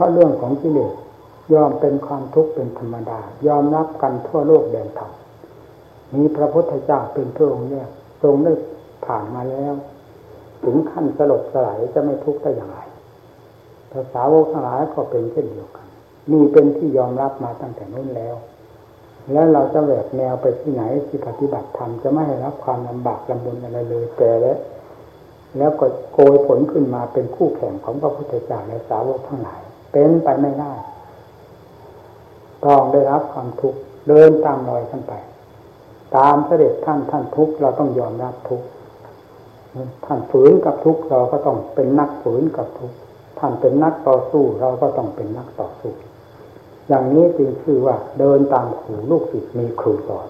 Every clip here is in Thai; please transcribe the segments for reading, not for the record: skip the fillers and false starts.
ราะเรื่องของกิเลสยอมเป็นความทุกข์เป็นธรรมดายอมรับกันทั่วโลกแดนธรรมมีพระพุทธเจ้าเป็นพระองค์แรกทรงได้ผ่านมาแล้วถึงขั้นสลดสลายจะไม่ทุกข์ได้อย่างไรภาษาวกทั้งหลายก็เป็นเช่นเดียวกันนี่เป็นที่ยอมรับมาตั้งแต่นู้นแล้วเราจะแหวกแนวไปที่ไหนที่ปฏิบัติธรรมจะไม่ให้รับความลำบากลำบนอะไรเลยแต่แล้วก็โกยผลขึ้นมาเป็นคู่แข่งของพระพุทธเจ้าและสาวกทั้งหลายเป็นไปไม่ได้ต้องได้รับความทุกข์เดินตามรอยท่านไปตามเสด็จท่านทุกข์เราต้องยอมรับทุกข์ท่านฝืนกับทุกข์เราก็ต้องเป็นนักฝืนกับทุกข์ท่านเป็นนักต่อสู้เราก็ต้องเป็นนักต่อสู้อย่างนี้จึงชื่อว่าเดินตามครูลูกศิษย์มีครูสอน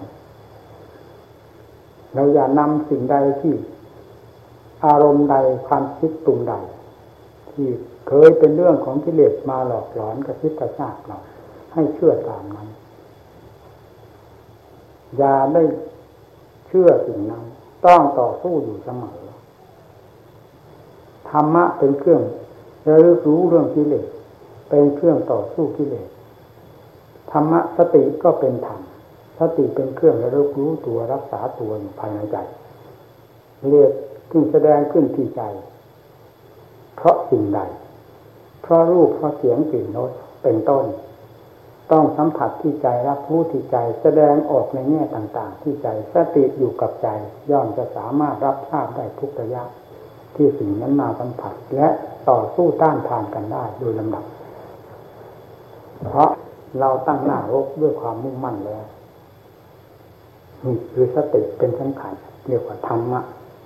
เราอย่านำสิ่งใดที่อารมณ์ใดความคิดปรุงใดที่เคยเป็นเรื่องของกิเลสมาหลอกหลอนกระซิบกระซาบเราให้เชื่อตามนั้นอย่าได้เชื่อสิ่งนั้นต้องต่อสู้อยู่เสมอธรรมะเป็นเครื่องระลึกรู้เรื่องกิเลสเป็นเครื่องต่อสู้กิเลสธรรมะสติก็เป็นธรรมสติเป็นเครื่องระลึกรู้ตัวรักษาตัวอยู่ภายในใจเรียกขึ้นแสดงขึ้นที่ใจเพราะสิ่งใดเพราะรูปเพราะเสียงกลิ่นรสเป็นต้นต้องสัมผัสที่ใจรับรู้ที่ใจแสดงออกในแง่ต่างๆที่ใจสติอยู่กับใจย่อมจะสามารถรับทราบได้ทุกระยะที่สิ่งนั้นมาสัมผัสและต่อสู้ต้านทานกันได้โดยลำดับเพราะเราตั้งหน้ารบด้วยความมุ่งมั่นแล้วนี่คือสติเป็นสำคัญเรียกว่าธรรมะ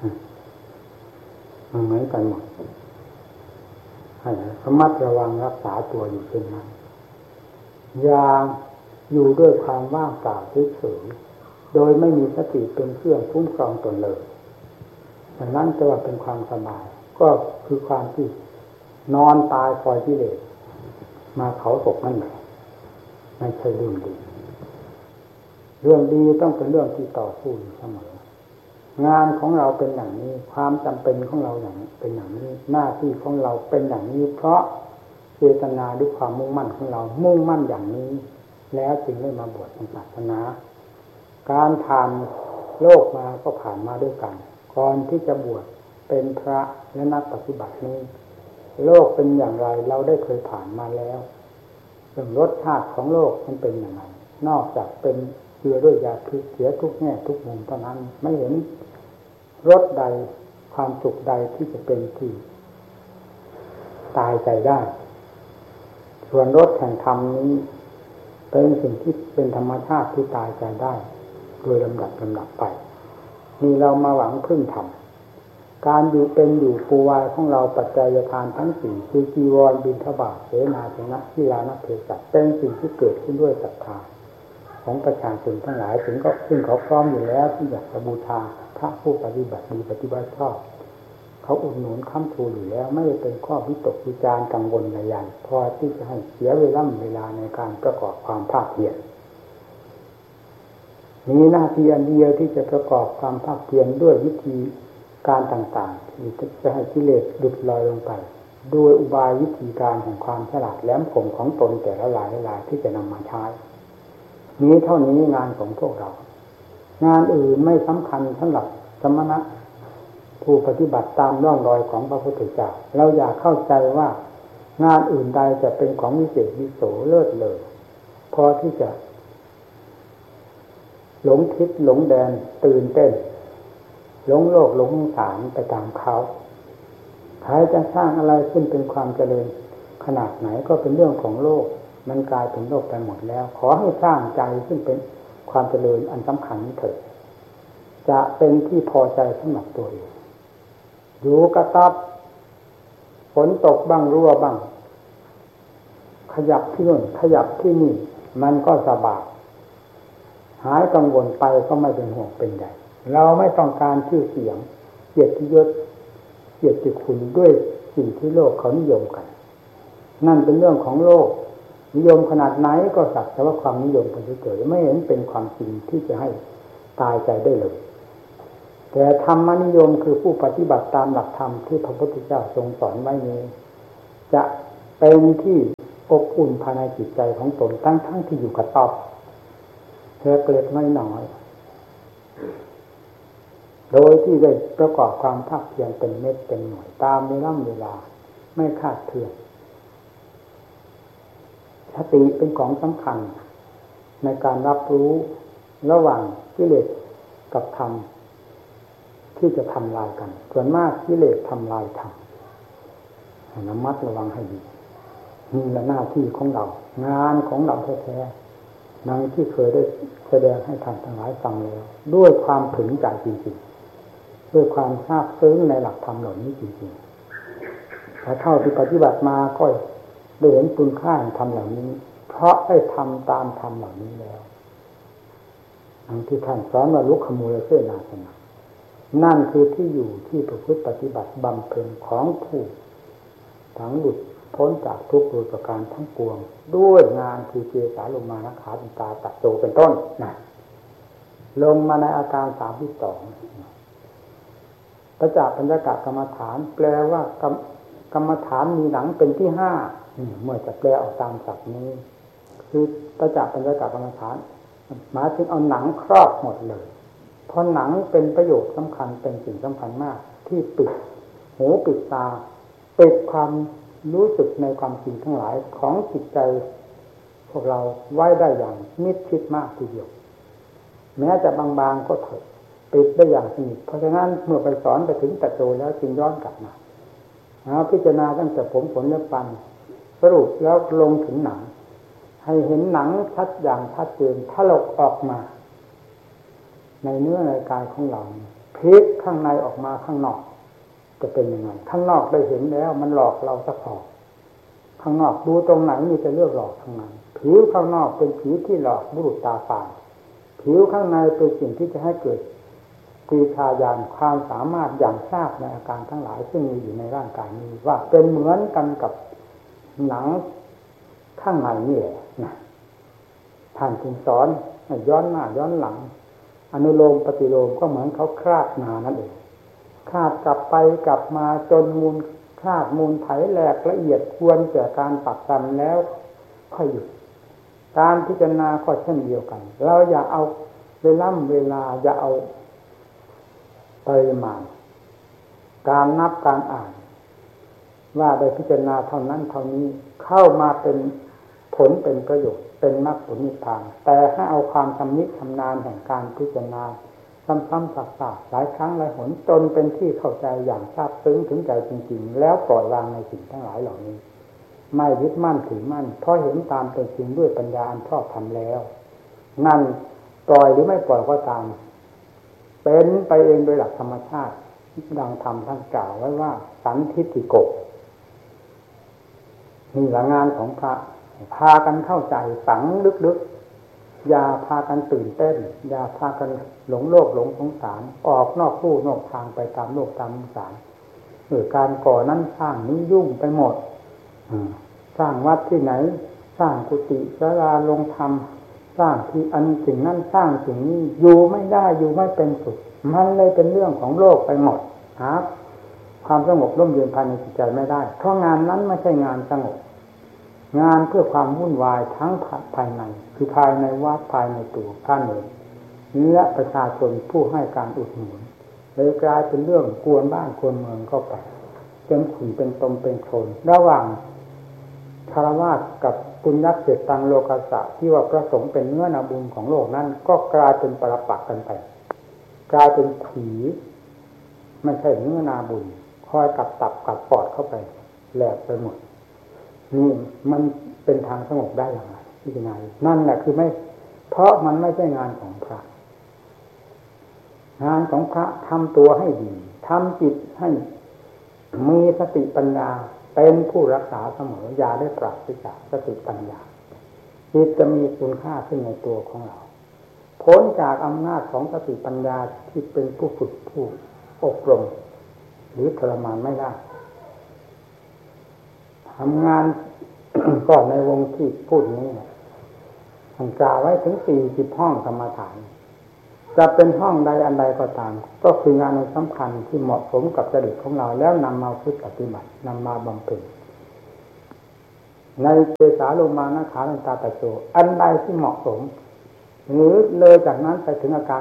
มันเหมือนกันหมดให้ระมัดระวังรักษาตัวอยู่เช่นนั้นอย่าอยู่ด้วยความว่างเปล่าเฉยๆโดยไม่มีสติเป็นเครื่องคุ้มครองตนเลยดังนั้นจะว่าเป็นความสบายก็คือความที่นอนตายคอยกิเลสมาเผาศพนั่นแหละไม่ใช่เรื่องดีเรื่องดีต้องเป็นเรื่องที่ต่อสู้อยู่เสมองานของเราเป็นอย่างนี้ความจำเป็นของเราอย่างนี้เป็นอย่างนี้หน้าที่ของเราเป็นอย่างนี้เพราะเจตนาด้วยความมุ่งมั่นของเรามุ่งมั่นอย่างนี้แล้วจึงได้มาบวชในศาสนาการผ่านโลกมาก็ผ่านมาด้วยกันก่อนที่จะบวชเป็นพระและนักปฏิบัตินี้โลกเป็นอย่างไรเราได้เคยผ่านมาแล้วเรื่องรสชาติของโลกมันเป็นอย่างไรนอกจากเป็นเชื้อด้วยยาพิษเสียทุกแง่ทุกมุมเท่านั้นไม่เห็นรสใดความสุขใดที่จะเป็นที่ตายใจได้ส่วนรสแห่งธรรมนี้เป็นสิ่งที่เป็นธรรมชาติที่ตายใจได้โดยลำดับไปนี่เรามาหวังพึ่งธรรมการอยู่เป็นอยู่ปูวายของเราปัจจัยทานทั้งสี่คือจีวรบิณฑบาตเสนาสนะกีฬานักเทศะเป็นสิ่งที่เกิดขึ้นด้วยศรัทธาของประชาชนทั้งหลายถึงก็ซึ่งเขาพร้อมอยู่แล้วที่อยากจะบูชาพระผู้ปฏิบัติดีปฏิบัติชอบเขาอุดหนุนค้ำชูอยู่แล้วไม่ได้เป็นข้อวิตกวิจารกังวลใดๆพอที่จะให้เสียเวลาในการประกอบความภาคเพียรมีหน้าที่อันเดียวที่จะประกอบความภาคเพียรด้วยวิธีการต่างๆที่จะให้กิเลสหลุดลอยลงไปด้วยอุบายวิธีการแห่งความฉลาดแหลมคมของตนแต่ละหลายที่จะนำมาใช้นี้เท่านี้งานของพวกเรางานอื่นไม่สำคัญสำหรับสมณะผู้ปฏิบัติตามร่องรอยของพระพุทธเจ้าเราอยากเข้าใจว่างานอื่นใดจะเป็นของวิเศษวิโสเลิศเลยพอที่จะหลงทิศหลงแดนตื่นเต้นหลงโลกหลงสงสารไปตามเขาใครจะสร้างอะไรขึ้นเป็นความเจริญขนาดไหนก็เป็นเรื่องของโลกมันกลายเป็นโลกไปหมดแล้วขอให้สร้างใจซึ่งเป็นความเจริญอันสำคัญนี้เถิดจะเป็นที่พอใจสำหรับตัวเองอยู่กระตับฝนตกบ้างรั่วบ้างขยับที่นู่นขยับที่นี่มันก็สบายหายกังวลไปก็ไม่เป็นห่วงเป็นใหญ่เราไม่ต้องการชื่อเสียงเกียรติยศเกียรติคุณด้วยสิ่งที่โลกเขานิยมกันนั่นเป็นเรื่องของโลกนิยมขนาดไหนก็สักแต่ว่าความนิยมเฉยๆไม่เห็นเป็นความจริงที่จะให้ตายใจได้เลยแต่ธรรมนิยมคือผู้ปฏิบัติตามหลักธรรมที่พระพุทธเจ้าทรงสอนไว้นี้จะเป็นที่อบอุ่นภายในจิตใจของตนทั้งที่อยู่กับตอบเล็กๆน้อยๆโดยที่ได้ประกอบความภาคเพียรเป็นเม็ดเป็นหน่วยตามเวลาไม่คาดเคลื่อนสติเป็นของสำคัญในการรับรู้ระหว่างกิเลสกับธรรมที่จะทำลายกันส่วนมากกิเลสทำลายธรรมระมัดระวังให้ดีนี่แหละหน้าที่ของเรางานของเราแท้ๆดังที่เคยได้แสดงให้ท่านทั้งหลายฟังแล้วด้วยความถึงใจจริงๆด้วยความซาบซึ้งในหลักธรรมเหล่านี้จริงๆถ้าเท่าที่ปฏิบัติมาก็ได้เห็นคุณค่าของธรรมเหล่านี้เพราะได้ทำตามธรรมเหล่านี้แล้วดังที่ท่านสอนว่าลุกขมูลเสนาสนะนั่นคือที่อยู่ที่ประพฤติปฏิบัติบำเพ็ญของผู้ทั้งหลุดพ้นจากทุกข์โดยประการทั้งปวงด้วยงานคือเจสาลงมานะขาติตาตัดโตเป็นต้นนะลงมาในอาการ32ประจักษ์ปัญญากะกรรมฐานแปลว่ากรรมฐานมีหลังเป็นที่5เมื่อจะแปลออกตามศัพท์นี้คือประจักษ์ปัญญากะกรรมฐานหมายถึงเอาหนังครอบหมดเลยเพราะหนังเป็นประโยชน์สำคัญเป็นสิ่งสำคัญมากที่ปิดหูปิดตาปิดความรู้สึกในความจริงทั้งหลายของจิตใจพวกเราไว้ได้อย่างมิดชิดมากทีเดียวแม้จะบางๆก็เถอะปิดได้อย่างสนิทเพราะฉะนั้นเมื่อไปสอนไปถึงตัดโจแล้วจึงย้อนกลับมาพิจารณาตั้งแต่ผมขนเล็บฟันสรุปแล้วลงถึงหนังให้เห็นหนังชัดอย่างชัดเจนถลกออกมาในเนื้อในกายของเราพลิกข้างในออกมาข้างนอกจะเป็นยังไงข้างนอกได้เห็นแล้วมันหลอกเราซะพอข้างนอกดูตรงไหนมีแต่เลือกหลอกข้างในผิวข้างนอกเป็นผิวที่หลอกบุรุษตาฝาดผิวข้างในเป็นสิ่งที่จะให้เกิดปรีชาญาณความสามารถอย่างทราบในอาการทั้งหลายซึ่งมีอยู่ในร่างกายนี้ว่าเป็นเหมือนกันกับหนังข้างในนี่แหละนะท่านจึงสอนย้อนหน้าย้อนหลังอนุโลมปฏิโลมก็เหมือนเขาคราดนานั่นเองคราดกลับไปกลับมาจนมูลคราดมูลไถแหลกละเอียดควรแก่การปักกันแล้วค่อยหยุดการพิจารณาก็เช่นเดียวกันเราอย่าเอาเวลาอย่าเอาปริมาณการนับการอ่านว่าได้พิจารณาเท่านั้นเท่านี้เข้ามาเป็นผลเป็นประโยชน์เป็นมรรคผลนิพพานแต่ให้เอาความชำนิชำนาญแห่งการพิจารณาซ้ำๆซักๆหลายครั้งหลายหนจนเป็นที่เข้าใจอย่างซาบซึ้งถึงใจจริงๆแล้วปล่อยวางในสิ่งทั้งหลายเหล่านี้ไม่ยึดมั่นถือมั่นเพราะเห็นตามเป็นจริงด้วยปัญญาอันชอบธรรมแล้วนั่นปล่อยหรือไม่ปล่อยก็ตามเป็นไปเองโดยหลักธรรมชาติดังธรรมท่านกล่าวไว้ว่าสันทิฏฐิโกนี่ละงานของพระพากันเข้าใจฝังลึกๆอย่าพากันตื่นเต้นอย่าพากันหลงโลกหลงสงสารออกนอกลู่นอกทางไปตามโลกตามสงสารการก่อนั้นสร้างนี้ยุ่งไปหมดสร้างวัดที่ไหนสร้างกุฏิศาลาลงธรรมสร้างที่อันสิ่งนั้นสร้างสิ่งนี้อยู่ไม่ได้อยู่ไม่เป็นสุขมันเลยเป็นเรื่องของโลกไปหมดครับความสงบร่มเย็นภายในจิตใจไม่ได้เพราะงานนั้นไม่ใช่งานสงบงานเพื่อความวุ่นวายทั้งภายในคือภายในวัดภายในตัวท่านเองและประชาชนผู้ให้การอุดหนุนเลยกลายเป็นเรื่องกวนบ้านกวนเมืองก็ไปจนขุ่นเป็นตมเป็นโคลนระหว่างคารวะกับปุญญเจตังโลกัสสะที่ว่าประสงค์เป็นเนื้อนาบุญของโลกนั้นก็กลายเป็นปรปักษ์กันไปกลายเป็นผีไม่ใช่เนื้อนาบุญคอยกับตับกับปอดเข้าไปแหลกไปหมดนี่มันเป็นทางสงบได้อย่างไรพิจารณานั่นแหละคือไม่เพราะมันไม่ใช่งานของพระงานของพระทำตัวให้ดีทำจิตให้มีสติปัญญาเป็นผู้รักษาเสมออย่าได้ปราศจากสติปัญญาจิตจะมีคุณค่าขึ้นในตัวของเราพ้นจากอำนาจของสติปัญญาที่เป็นผู้ฝึกผู้อบรมหรือทรมานไม่ได้ทำงาน ก็ในวงที่พูดนี้ท่านกล่าวไว้ถึง40ห้องกรรมฐานจะเป็นห้องใดอันใดก็ตามก็คืองานสำคัญที่เหมาะสมกับจริตของเราแล้วนำมาฝึกปฏิบัตินำมาบำเพ็ญในเกสาโลมานะขาลันตาตะโจอันใดที่เหมาะสมหรือเลยจากนั้นไปถึงอาการ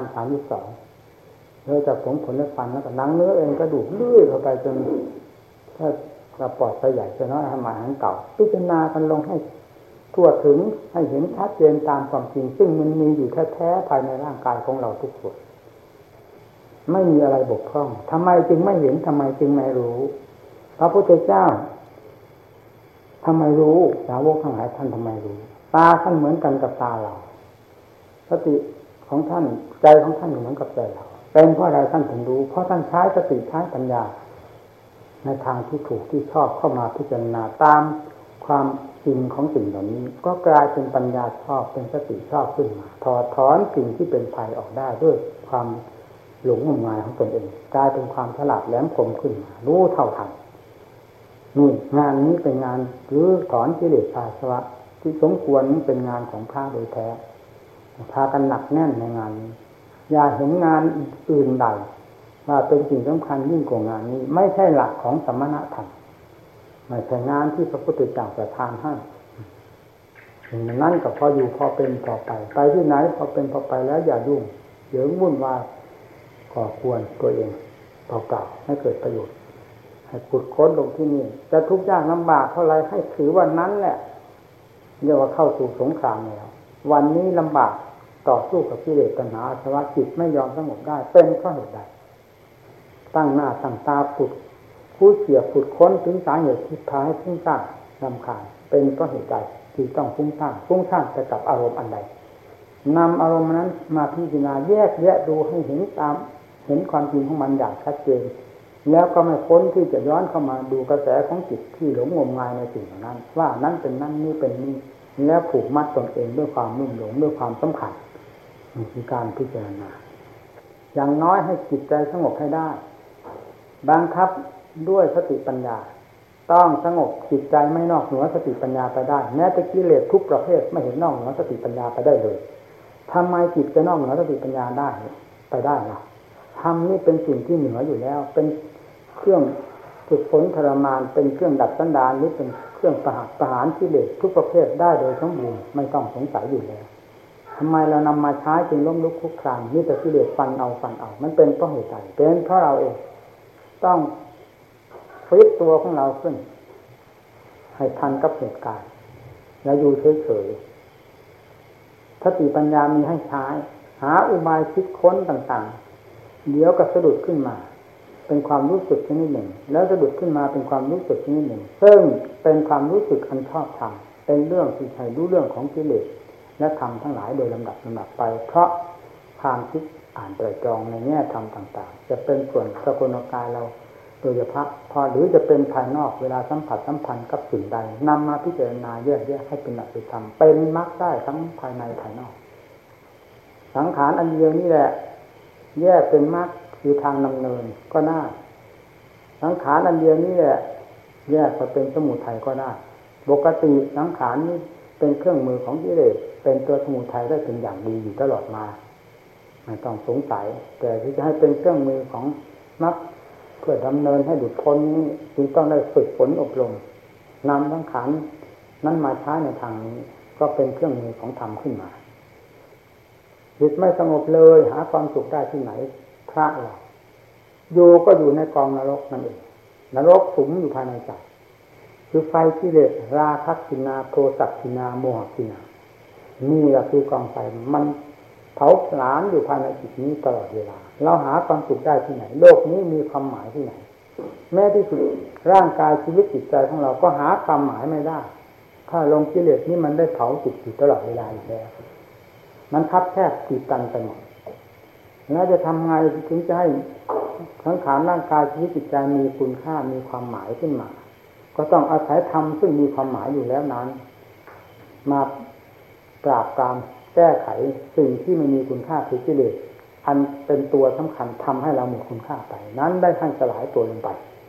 32เลยจากผมขนและฟันแล้วก็หนังเนื้อเองกระดูกเลื่อยเข้าไปจนถ้ากระปอดไปใหญ่จะน้อยหมาหันเก่าพิจารณากันลงให้ทั่วถึงให้เห็นชัดเจนตามความจริงซึ่งมันมีอยู่แท้ๆภายในร่างกายของเราทุกส่วนไม่มีอะไรบกพร่องทำไมจึงไม่เห็นทำไมจึงไม่รู้พระพุทธเจ้าทำไมรู้สาวกทั้งหลายท่านทำไมรู้ตาท่านเหมือนกันกับตาเราสติของท่านใจของท่านเหมือนกับใจเราเป็นเพราะอะไรท่านถึงรู้เพราะท่านใช้สติใช้ปัญญาในทางที่ถูกที่ชอบเข้ามาพิจารณาตามความจริงของสิ่งเหล่านี้ก็กลายเป็นปัญญาชอบเป็นสติชอบขึ้นมาถอดถอนสิ่งที่เป็นภัยออกได้ด้วยความหลงงมงายของตนเองกลายเป็นความฉลาดแหลมคมขึ้นมารู้เท่าทันนี่งานนี้เป็นงานหรือถอนกิเลสอาสวะที่สมควรนี้เป็นงานของพระโดยแท้พากันหนักแน่นในงานนี้อย่าเห็นงานอื่นใดว่าเป็นสิ่งสำคัญยิ่งกว่างานนี้ไม่ใช่หลักของสมณธรรมไม่ใช่งานที่พระพุทธเจ้าประทานให้นั่นก็พออยู่พอเป็นพอไปไปที่ไหนพอเป็นพอไปแล้วอย่ายุ่งเหยิงวุ่นวายก่อควรตัวเองเปล่าๆให้เกิดประโยชน์ให้ขุดค้นลงที่นี่จะทุกข์ยากลำบากเท่าไรให้ถือว่านั้นแหละเรียกว่าเข้าสู่สงครามแล้ววันนี้ลำบากต่อสู้กับกิเลสตัณหาอาสวะจิตไม่ยอมสงบได้เป็นเพราะเหตุใดตั้งหน้าตั้งตาขุดคู่เขี่ยขุดค้นถึงสาเหตุที่พาให้ฟุ้งซ่านรำคาญเป็นเพราะเหตุใดที่ต้องฟุ้งซ่านไปกับอารมณ์อันใดนำอารมณ์นั้นมาพิจารณาแยกแยะดูให้เห็นตามเห็นความจริงของมันอย่างชัดเจนแล้วก็ไม่พ้นที่จะย้อนเข้ามาดูกระแสของจิตที่หลงงมงายในสิ่งนั้นว่านั้นเป็นนั่นนี่เป็นนี่แล้วผูกมัดตนเองด้วยความลุ่มหลงด้วยความสำคัญนี่คือการพิจารณาอย่างน้อยให้จิตใจสงบให้ได้บังคับด้วยสติปัญญาต้องสงบจิตใจไม่นอกเหนือสติปัญญาไปได้แม้แต่กิเลสทุกประเภทไม่เห็นนอกเหนือสติปัญญาไปได้เลยทำไมจิตจะนอกเหนือสติปัญญาได้ไปได้ล่ะธรรมนี่เป็นสิ่งที่เหนืออยู่แล้วเป็นเครื่องฝึกฝนทรมานเป็นเครื่องดัดสันดานหรือเป็นเครื่องประหารกิเลสทุกประเภทได้โดยสมบูรณ์ไม่ต้องสงสัยอยู่แล้วทำไมเรานำมาใช้จึงล้มลุกคลุกคลานนี่แต่กิเลสฟันเอามันเป็นเพราะเหตุใดเป็นเพราะเราเองต้องฟิตตัวของเราขึ้นให้ทันกับเหตุการณ์อย่าอยู่เฉยๆสติปัญญามีให้ใช้หาอุบายคิดค้นต่างๆเดี๋ยวก็สะดุดขึ้นมาเป็นความรู้สึกชนิดหนึ่งแล้วสะดุดขึ้นมาเป็นความรู้สึกชนิดหนึ่งซึ่งเป็นความรู้สึกอันชอบธรรมเป็นเรื่องที่ใช่รู้เรื่องของกิเลสและธรรมทั้งหลายโดยลำดับไปเพราะความคิดอ่านไตรตรองในแง่ธรรมต่างๆจะเป็นส่วนสกุลกายเราโดยเฉพาะพอหรือจะเป็นภายนอกเวลาสัมผัสสัมพันธ์กับสิ่งใดนำมาพิจารณาแยกแยะให้เป็นหลักธรรมเป็นมรรคได้ทั้งภายในภายนอกสังขารอันเดียวนี่แหละแยกเป็นมรรคคือทางดำเนินก็น่าสังขารอันเดียวนี่แหละแยกไปเป็นสมุทัยก็ได้ปกติสังขารนี้เป็นเครื่องมือของกิเลสเป็นตัวสมุทัยได้เป็นอย่างดีอยู่ตลอดมาไม่ต้องสงสัยแต่ที่จะให้เป็นเครื่องมือของมรรคเพื่อดำเนินให้หลุดพ้นนี้จึงต้องได้ฝึกฝนอบรมนำสังขารนั้นมาใช้ในทางนี้ก็เป็นเครื่องมือของธรรมขึ้นมาจิตไม่สงบเลยหาความสุขได้ที่ไหนพระเราอยู่ก็อยู่ในกองนรกนั่นเองนรกสุมอยู่ภายในใจคือไฟกิเลสราคะกินาโทสะกินาโมหกินานี่แหละคือกองไฟมันเผาผลาญอยู่ภายในจิตนี้ตลอดเวลาเราหาความสุขได้ที่ไหนโลกนี้มีความหมายที่ไหนแม้ที่สุดร่างกายชีวิตจิตใจของเราก็หาความหมายไม่ได้ถ้าลงกิเลสนี่มันได้เผาจิตอยู่ตลอดเวลาอยู่แล้วมันคับแคบตีตันไปหมดแล้วจะทำไงถึงจะให้สังขารร่างกายชีวิตจิตใจมีคุณค่ามีความหมายขึ้นมาก็ต้องอาศัยธรรมซึ่งมีความหมายอยู่แล้วนั้นมาปราบปรามแก้ไขสิ่งที่ไม่มีคุณค่าคือกิเลสอันเป็นตัวสำคัญทำให้เราหมดคุณค่าไปนั้นได้ท่านสลายตัวลงไป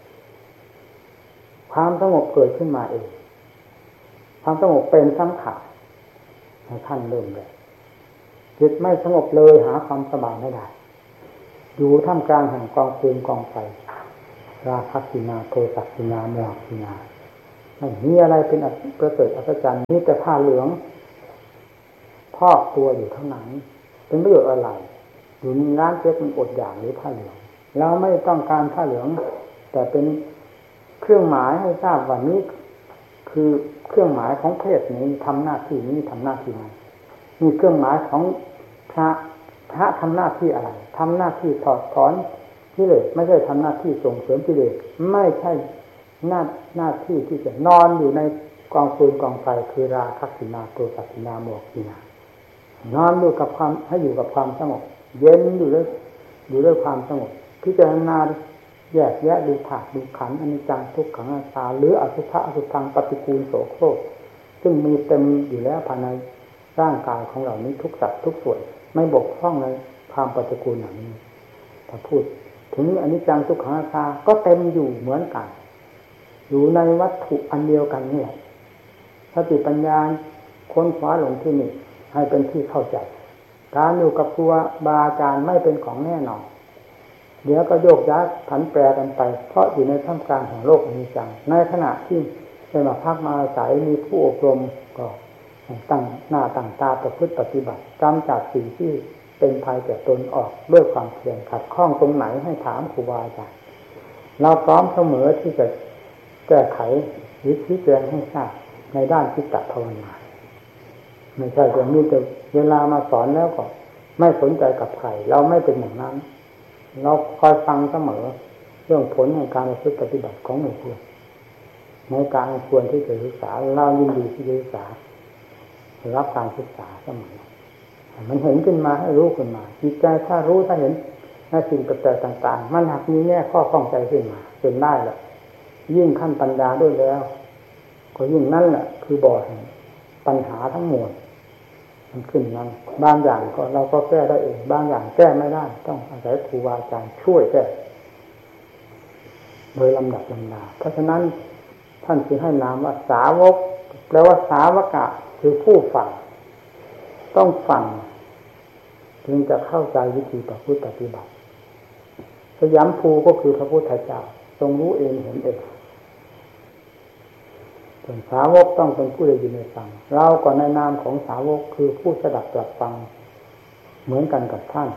ความสงบเกิดขึ้นมาเองความสงบเป็นสำคัญให้ท่านเริ่มเลยจิตไม่สงบเลยหาความสบายไม่ได้อยู่ท่ามกลางแห่งกองเพลิงกองไฟราคะกินาโทสะกินาโมหกินาไม่มีอะไรเป็นประเสริฐอัศจรรย์มีแต่ผ้าเหลืองพอกตัวอยู่เท่านั้นเป็นประโยชน์อะไรอยู่ในร้านเซ็กมันอดอยากหรือผ้าเหลืองเราไม่ต้องการผ้าเหลืองแต่เป็นเครื่องหมายให้ทราบว่านี้คือเครื่องหมายของเพศนี้ทำหน้าที่นี้ทำหน้าที่นั้นมีเครื่องหมายของพระทำหน้าที่อะไรทำหน้าที่ถอดถอนกิเลสไม่ใช่ทำหน้าที่ส่งเสริมกิเลสไม่ใช่หน้าที่ที่จะนอนอยู่ในกองฟืนกองไฟคือราคะสินาโทสะสินาโมหะสินานอนอยู่กับความให้อยู่กับความสงบเย็นอยู่ด้วยความสงบพิจารณาแยกแยะดูธาตุดูขันธ์อนิจจังทุกขังอนัตตาหรืออสุภะอสุภังปฏิกูลโสโครกซึ่งมีเต็มอยู่แล้วภายในร่างกายของเรานี้ทุกสัดทุกส่วนไม่บกพร่องในความปฏิกูลอย่างนี้ถ้าพูดถึงอนิจจังทุกขังอนัตตาก็เต็มอยู่เหมือนกันอยู่ในวัตถุอันเดียวกันนี่แหละสติปัญญาค้นคว้าลงที่นี่ให้เป็นที่เข้าใจการอยู่กับครูบาอาจารย์ไม่เป็นของแน่นอนเดี๋ยวก็โยกย้ายผันแปรกันไปเพราะอยู่ในท่ามกลางของโลกอนิจจังในขณะที่ได้มาพักมาอาศัยมีผู้อบรมก็ตั้งหน้าตั้งตาประพฤติปฏิบัติกำจัดสิ่งที่เป็นภัยแก่ตนออกด้วยความเพียรขัดข้องตรงไหนให้ถามครูบาอาจารย์เราพร้อมเสมอที่จะแก้ไขหรือชี้แจงให้ทราบในด้านจิตตภาวนาไม่ใช่จะมีแต่เวลามาสอนแล้วก็ไม่สนใจกับใครเราไม่เป็นอย่างนั้นเราคอยฟังเสมอเรื่องผลของการประพฤติปฏิบัติของหมู่เพื่อนในการควรที่จะศึกษาเรายินดีที่จะศึกษารับการศึกษาเสมอมันเห็นขึ้นมาให้รู้ขึ้นมาจิตใจถ้ารู้ถ้าเห็นในสิ่งแปลกๆต่างๆมันหักมีแง่ข้อข้องใจขึ้นมาจนได้แหละยิ่งขั้นปัญญาด้วยแล้วก็ยิ่งนั่นแหละคือบ่อแห่งปัญหาทั้งมวลมันขึ้นนั้นบางอย่างก็เราก็แก้ได้เองบางอย่างแก้ไม่ได้ต้องอาศัยครูบาอาจารย์ช่วยแก้โดยลำดับลำดาเพราะฉะนั้นท่านจึงให้นามว่าสาวกแปลว่าสาวกะคือผู้ฟังต้องฟังจึงจะเข้าใจวิธีประพฤติปฏิบัติสยามภูก็คือพระพุทธเจ้าทรงรู้เองเห็นเองส่วนสาวกต้องเป็นผู้ได้ยินได้ฟังเราก็ในนามของสาวกคือผู้สดับตรับฟังเหมือนกันกับท่าน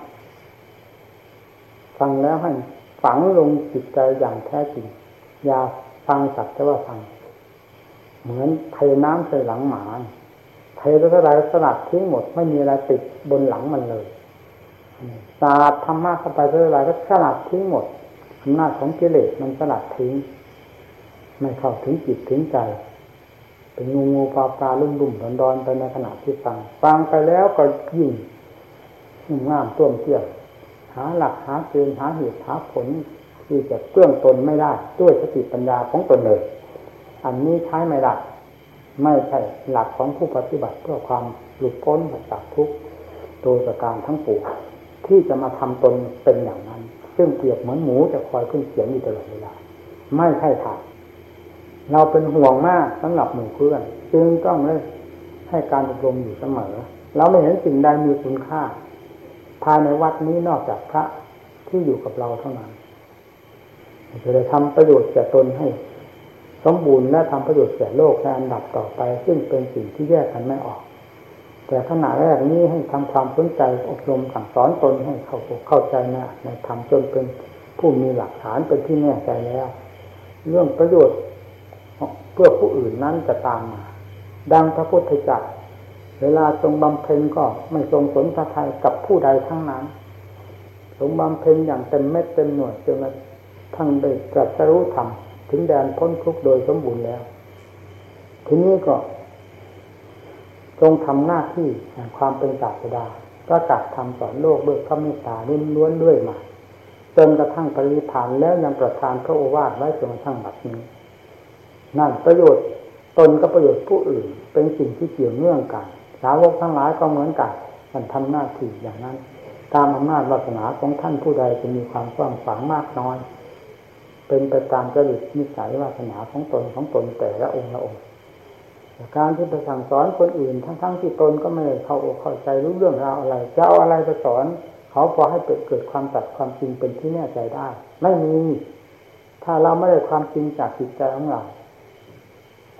ฟังแล้วให้ฝังลงจิตใจอย่างแท้จริงอย่าฟังสักแต่ว่าฟังเหมือนเทน้ำใส่หลังหมาเทเท่าไรสลัดทิ้งหมดไม่มีอะไรติดบนหลังมันเลยสาดธรรมะเข้าไปเท่าไรก็สลัดทิ้งหมดอำนาจของกิเลสมันสลัดทิ้งไม่เข้าถึงจิตถึงใจเป็นงูปลาลุ่มดอนไปในขณะที่ฟังไปแล้วก็ยิ่งง่ามต้วมเตี้ยหาหลักหาเกณฑ์หาเหตุหาผลที่จะเตื้องตนไม่ได้ด้วยสติปัญญาของตนเลยอันนี้ใช้ไม่ได้ไม่ใช่หลักของผู้ปฏิบัติเพื่อความหลุดพ้นจากทุกข์โดยประการทั้งปวงที่จะมาทำตนเป็นอย่างนั้นซึ่งเปรียบเหมือนหมูจะคอยขึ้นเสียงอยู่ตลอดเวลาไม่ใช่ทางเราเป็นห่วงมากสำหรับหมู่เพื่อนจึงต้องให้การอบรมอยู่เสมอเราไม่เห็นสิ่งใดมีคุณค่าภายในวัดนี้นอกจากพระที่อยู่กับเราเท่านั้นจะได้ทำประโยชน์แก่ตนให้สมบูรณ์และทำประโยชน์แก่โลกในอันดับต่อไปซึ่งเป็นสิ่งที่แยกกันไม่ออกแต่ขณะแรกนี้ให้ทำความสนใจอบรมสั่งสอนตนให้เข้าใจในธรรมจนเป็นผู้มีหลักฐานเป็นที่แน่ใจแล้วเรื่องประโยชน์เพื่อผู้อื่นนั้นจะตามมาดังพระพุทธเจ้าเวลาทรงบำเพ็ญก็ไม่ทรงสนพระทัยกับผู้ใดทั้งนั้นทรงบำเพ็ญอย่างเต็มเม็ดเต็มหน่วยจนทั้งได้ตรัสรู้ธรรมถึงแดนพ้นทุกข์โดยสมบูรณ์แล้วทีนี้ก็ทรงทำหน้าที่แห่งความเป็นศาสดาประกาศธรรมสอนโลกด้วยพระเมตตาล้วนๆด้วยมาจนกระทั่งปรินิพพานแล้วยังประทานพระโอวาทไว้จนกระทั่งบัดนี้นั่นประโยชน์ตนกับประโยชน์ผู้อื่นเป็นสิ่งที่เกี่ยวเนื่องกันสาวกทั้งหลายก็เหมือนกันมันทำหน้าที่อย่างนั้นตามอำนาจวาสนาของท่านผู้ใดจะมีความกว้างขวางมากน้อยเป็นไปตามจริตนิสัยวาสนาของตนแต่ละองค์ละองค์การที่ไปสั่งสอนคนอื่นทั้งที่ตนก็ไม่ได้เข้าอกเข้าใจรู้เรื่องราวอะไรจะเอาอะไรไปสอนเขาพอให้เกิดความตัดความจริงเป็นที่แน่ใจได้ไม่มีถ้าเราไม่ได้ความจริงจากจิตใจของเรา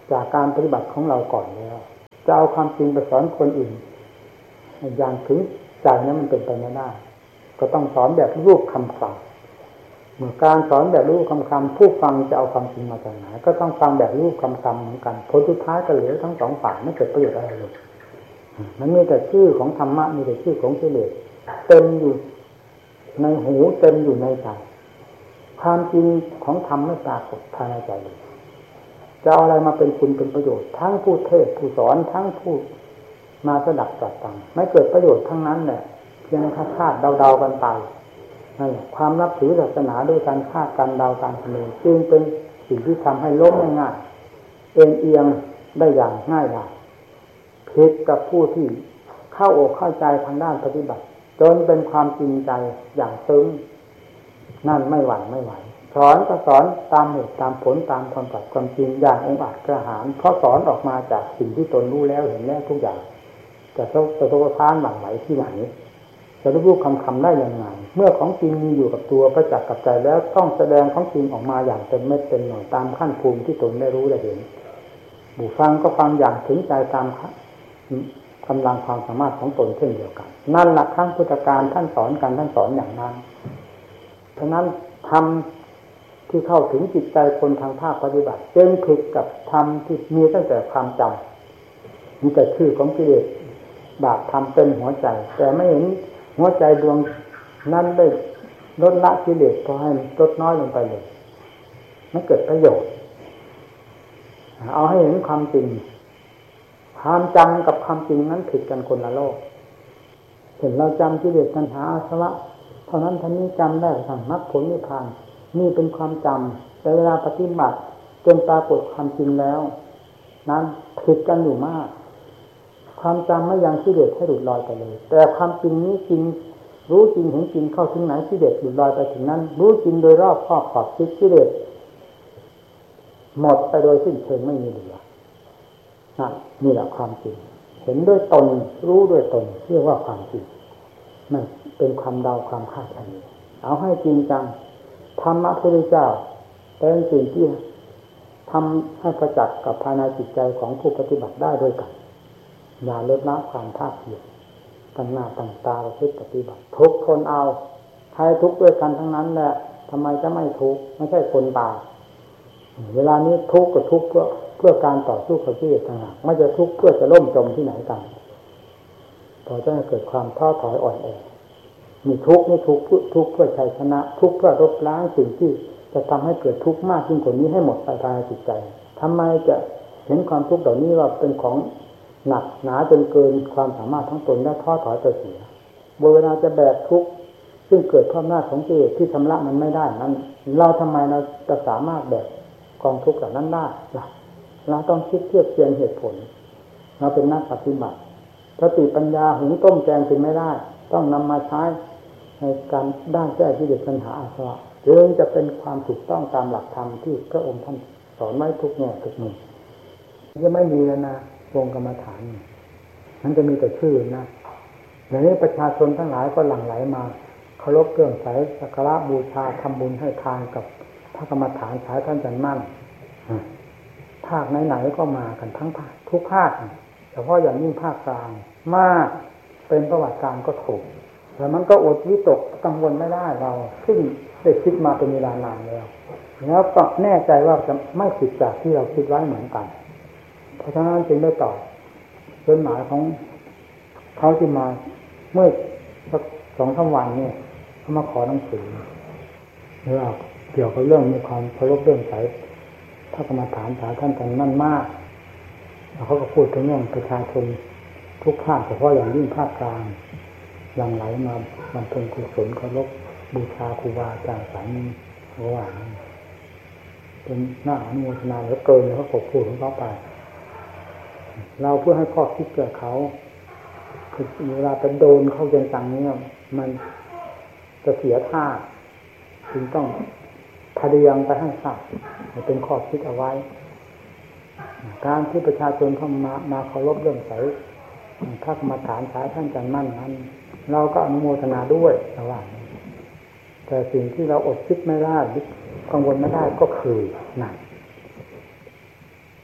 จากการปฏิบัติของเราก่อนแล้วจะเอาความจริงไปสอนคนอื่นอย่างถึงใจนั้นมันเป็นไปไม่ได้ก็ต้องสอนแบบรูปคำสั่งเมื่อการสอนแบบรูปคำผู้ฟังจะเอาความจริงมาจากไหนก็ต้องฟังแบบรูปคำเหมือนกันผลสุดท้ายก็เหลือทั้งสองฝ่ายไม่เกิดประโยชน์อะไรเลยมันมีแต่ชื่อของธรรมะมีแต่ชื่อของกิเลสเต็มอยู่ในหูเต็มอยู่ในใจความจริงของธรรมไม่ปรากฏภายในใจเลยจะเอาอะไรมาเป็นคุณเป็นประโยชน์ทั้งผู้เทศผู้สอนทั้งผู้มาสดับตรัสฟังไม่เกิดประโยชน์ทั้งนั้นแหละเพียงคาดเดากันไปนั่นแหละความนับถือศาสนาด้วยการคาดการเดาการคำนวณจึงเป็นสิ่งที่ทำให้ล้มง่ายๆเอียงได้อย่างง่ายดายผิดกับผู้ที่เข้าอกเข้าใจทางด้านปฏิบัติจนเป็นความจริงใจอย่างซึ้งนั่นไม่หวั่นไม่ไหวสอนก็สอนตามเหตุตามผลตามความจัดความจริงอย่างองอาจกระหายเพราะสอนออกมาจากสิ่งที่ตนรู้แล้วเห็นแล้วทุกอย่างจะโต้ค้านหวั่นไหวที่ไหนจะรู้คำได้ยังไงเมื่อของจริงมีอยู่กับตัวประจักษ์กับใจแล้วต้องแสดงของจริงออกมาอย่างเต็มเม็ดเต็มหน่วยตามขั้นภูมิที่ตนได้รู้ได้เห็นผู้ฟังก็ฟังอย่างถึงใจตามกำลังความสามารถของตนเช่นเดียวกันนั่นหลักครั้งพุทธการท่านสอนกันท่านสอนอย่างนั้นฉะนั้นธรรมที่เข้าถึงจิตใจคนทางภาคปฏิบัติจึงผิดกับธรรมที่มีตั้งแต่ความจำมีแต่ชื่อของกิเลสบาปธรรมเป็นหัวใจแต่ไม่เห็นหัวใจดวงนั้นได้ลดละกิเลสพอให้ลดน้อยลงไปเลยไม่เกิดประโยชน์เอาให้เห็นความจริงความจำกับความจริงนั้นผิดกันคนละโลกเห็นเราจำกิเลสตัณหาอาสวะเท่านั้นท่านี้จำได้ทางมรรคผลนิพพานนี่เป็นความจำแต่เวลาปฏิบัติจนปรากฏความจริงแล้วนั้นผิดกันอยู่มากความจำไม่ยังกิเลสให้หลุดลอยไปเลยแต่ความจริงนี้จริงรู้จริงเห็นจริงเข้าถึงไหนกิเลสหลุดลอยไปถึงนั้นรู้จริงโดยรอบครอบขอบคิดกิเลสหมดไปโดยสิ้นเชิงไม่มีเหลือนี่แหละความจริงเห็นด้วยตนรู้ด้วยตนเรียกว่าความจริงไม่เป็นความเดาความคาดคะเนเอาให้จริงจังธรรมะพระพุทธเจ้าเป็นสิ่งที่ทำให้ประจักษ์กับภายในจิตใจของผู้ปฏิบัติได้ด้วยกันอย่าลดละความภาคเพียรตั้งหน้าตั้งตาประพฤติปฏิบัติทุกคนเอาใครทุกข์ด้วยกันทั้งนั้นแหละทำไมจะไม่ทุกข์ไม่ใช่คนตายเวลานี้ทุกข์ก็ทุกข์เพื่อการต่อสู้กับกิเลสต่างหากไม่จะทุกข์เพื่อจะล่มจมที่ไหนกันพอจะเกิดความท้อถอยอ่อนแอมีทุกข์นี่ทุกข์เพื่อชัยชนะทุกข์เพื่อลบล้างสิ่งที่จะทำให้เกิดทุกข์มากยิ่งกว่านี้ให้หมดไปภายในจิตใจทำไมจะเห็นความทุกข์เหล่านี้ว่าเป็นของหนักหนาจนเกินความสามารถทั้งตนและท้อถอยไปเสียเวลาจะแบกทุกข์ซึ่งเกิดเพราะอำนาจของกิเลสที่ชำระมันไม่ได้นั้นเราทำไมเราจะสามารถแบกกองทุกข์เหล่านั้นได้ล่ะเราต้องคิดเทียบเทียงเหตุผลเราเป็นนักปฏิบัติสติปัญญาหุงต้มแกงกินไม่ได้ต้องนำมาใช้ในการด้านแก้กิเลสปัญหาอาสวะจึงจะเป็นความถูกต้องตามหลักธรรมที่พระองค์ท่านสอนไว้ทุกแง่ทุกมุมจะไม่มีแล้วนะวงกรรมฐานมันจะมีแต่ชื่อนะเดี๋ยวนี้ประชาชนทั้งหลายก็หลั่งไหลมาเคารพเครื่องใส่สักการะบูชาทำบุญให้ทานกับพระกรรมฐานสายท่านจันมั่นภาคไหนๆก็มากันทั้งภาคทุกภาคเฉพาะอย่างยิ่งภาคกลางมากเป็นประวัติการก็ถูกแต่มันก็อดวิตกกังวลไม่ได้เราซึ่งได้คิดมาเป็นเวลานานแล้วก็แน่ใจว่าจะไม่ผิดจากที่เราคิดไว้เหมือนกันเพราะฉะนั้นจึงได้ตอบจดหมายของเขาที่มาเมื่อสัก 2-3 วันเนี่ยเขามาขอหนังสือเรื่องเกี่ยวกับเรื่องมีความเคารพเรื่องสายพระกรรมฐานสายท่านกันนั่นมากแล้วเขาก็พูดถึงเรื่องประชาชนทุกภาคเฉพาะอย่างยิ่งภาคกลางหลั่งไหลมาบำเพ็ญกุศลเคารพบูชาครูบาอาจารย์สายนี้เขาว่าเป็นหน้าอนุโมทนาเหลือเกินเขาก็พูดของเขาไปเราเพื่อให้ข้อคิดแก่เขาคือเวลาจะโดนเข้าจังๆนี้มันจะเสียท่าจึงต้องพยายามไปให้ทราบเป็นข้อคิดเอาไว้การที่ประชาชนเข้ามาเคารพเรื่องใสพระกรรมฐานสายท่านจันมั่นนั้นเราก็อนุโมทนาด้วยระหว่างแต่สิ่งที่เราอดคิดไม่ได้กังวลไม่ได้ก็คือนั่น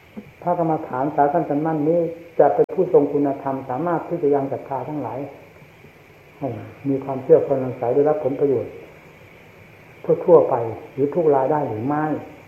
พระกรรมฐานสายสั้นสันมั่นนี้จะเป็นผู้ทรงคุณธรรมสามารถที่จะยังศรัทธาทั้งหลายให้มีความเชื่อความสงสัยได้รับผลประโยชน์ทั่วไปหรือทุกรายได้หรือไม่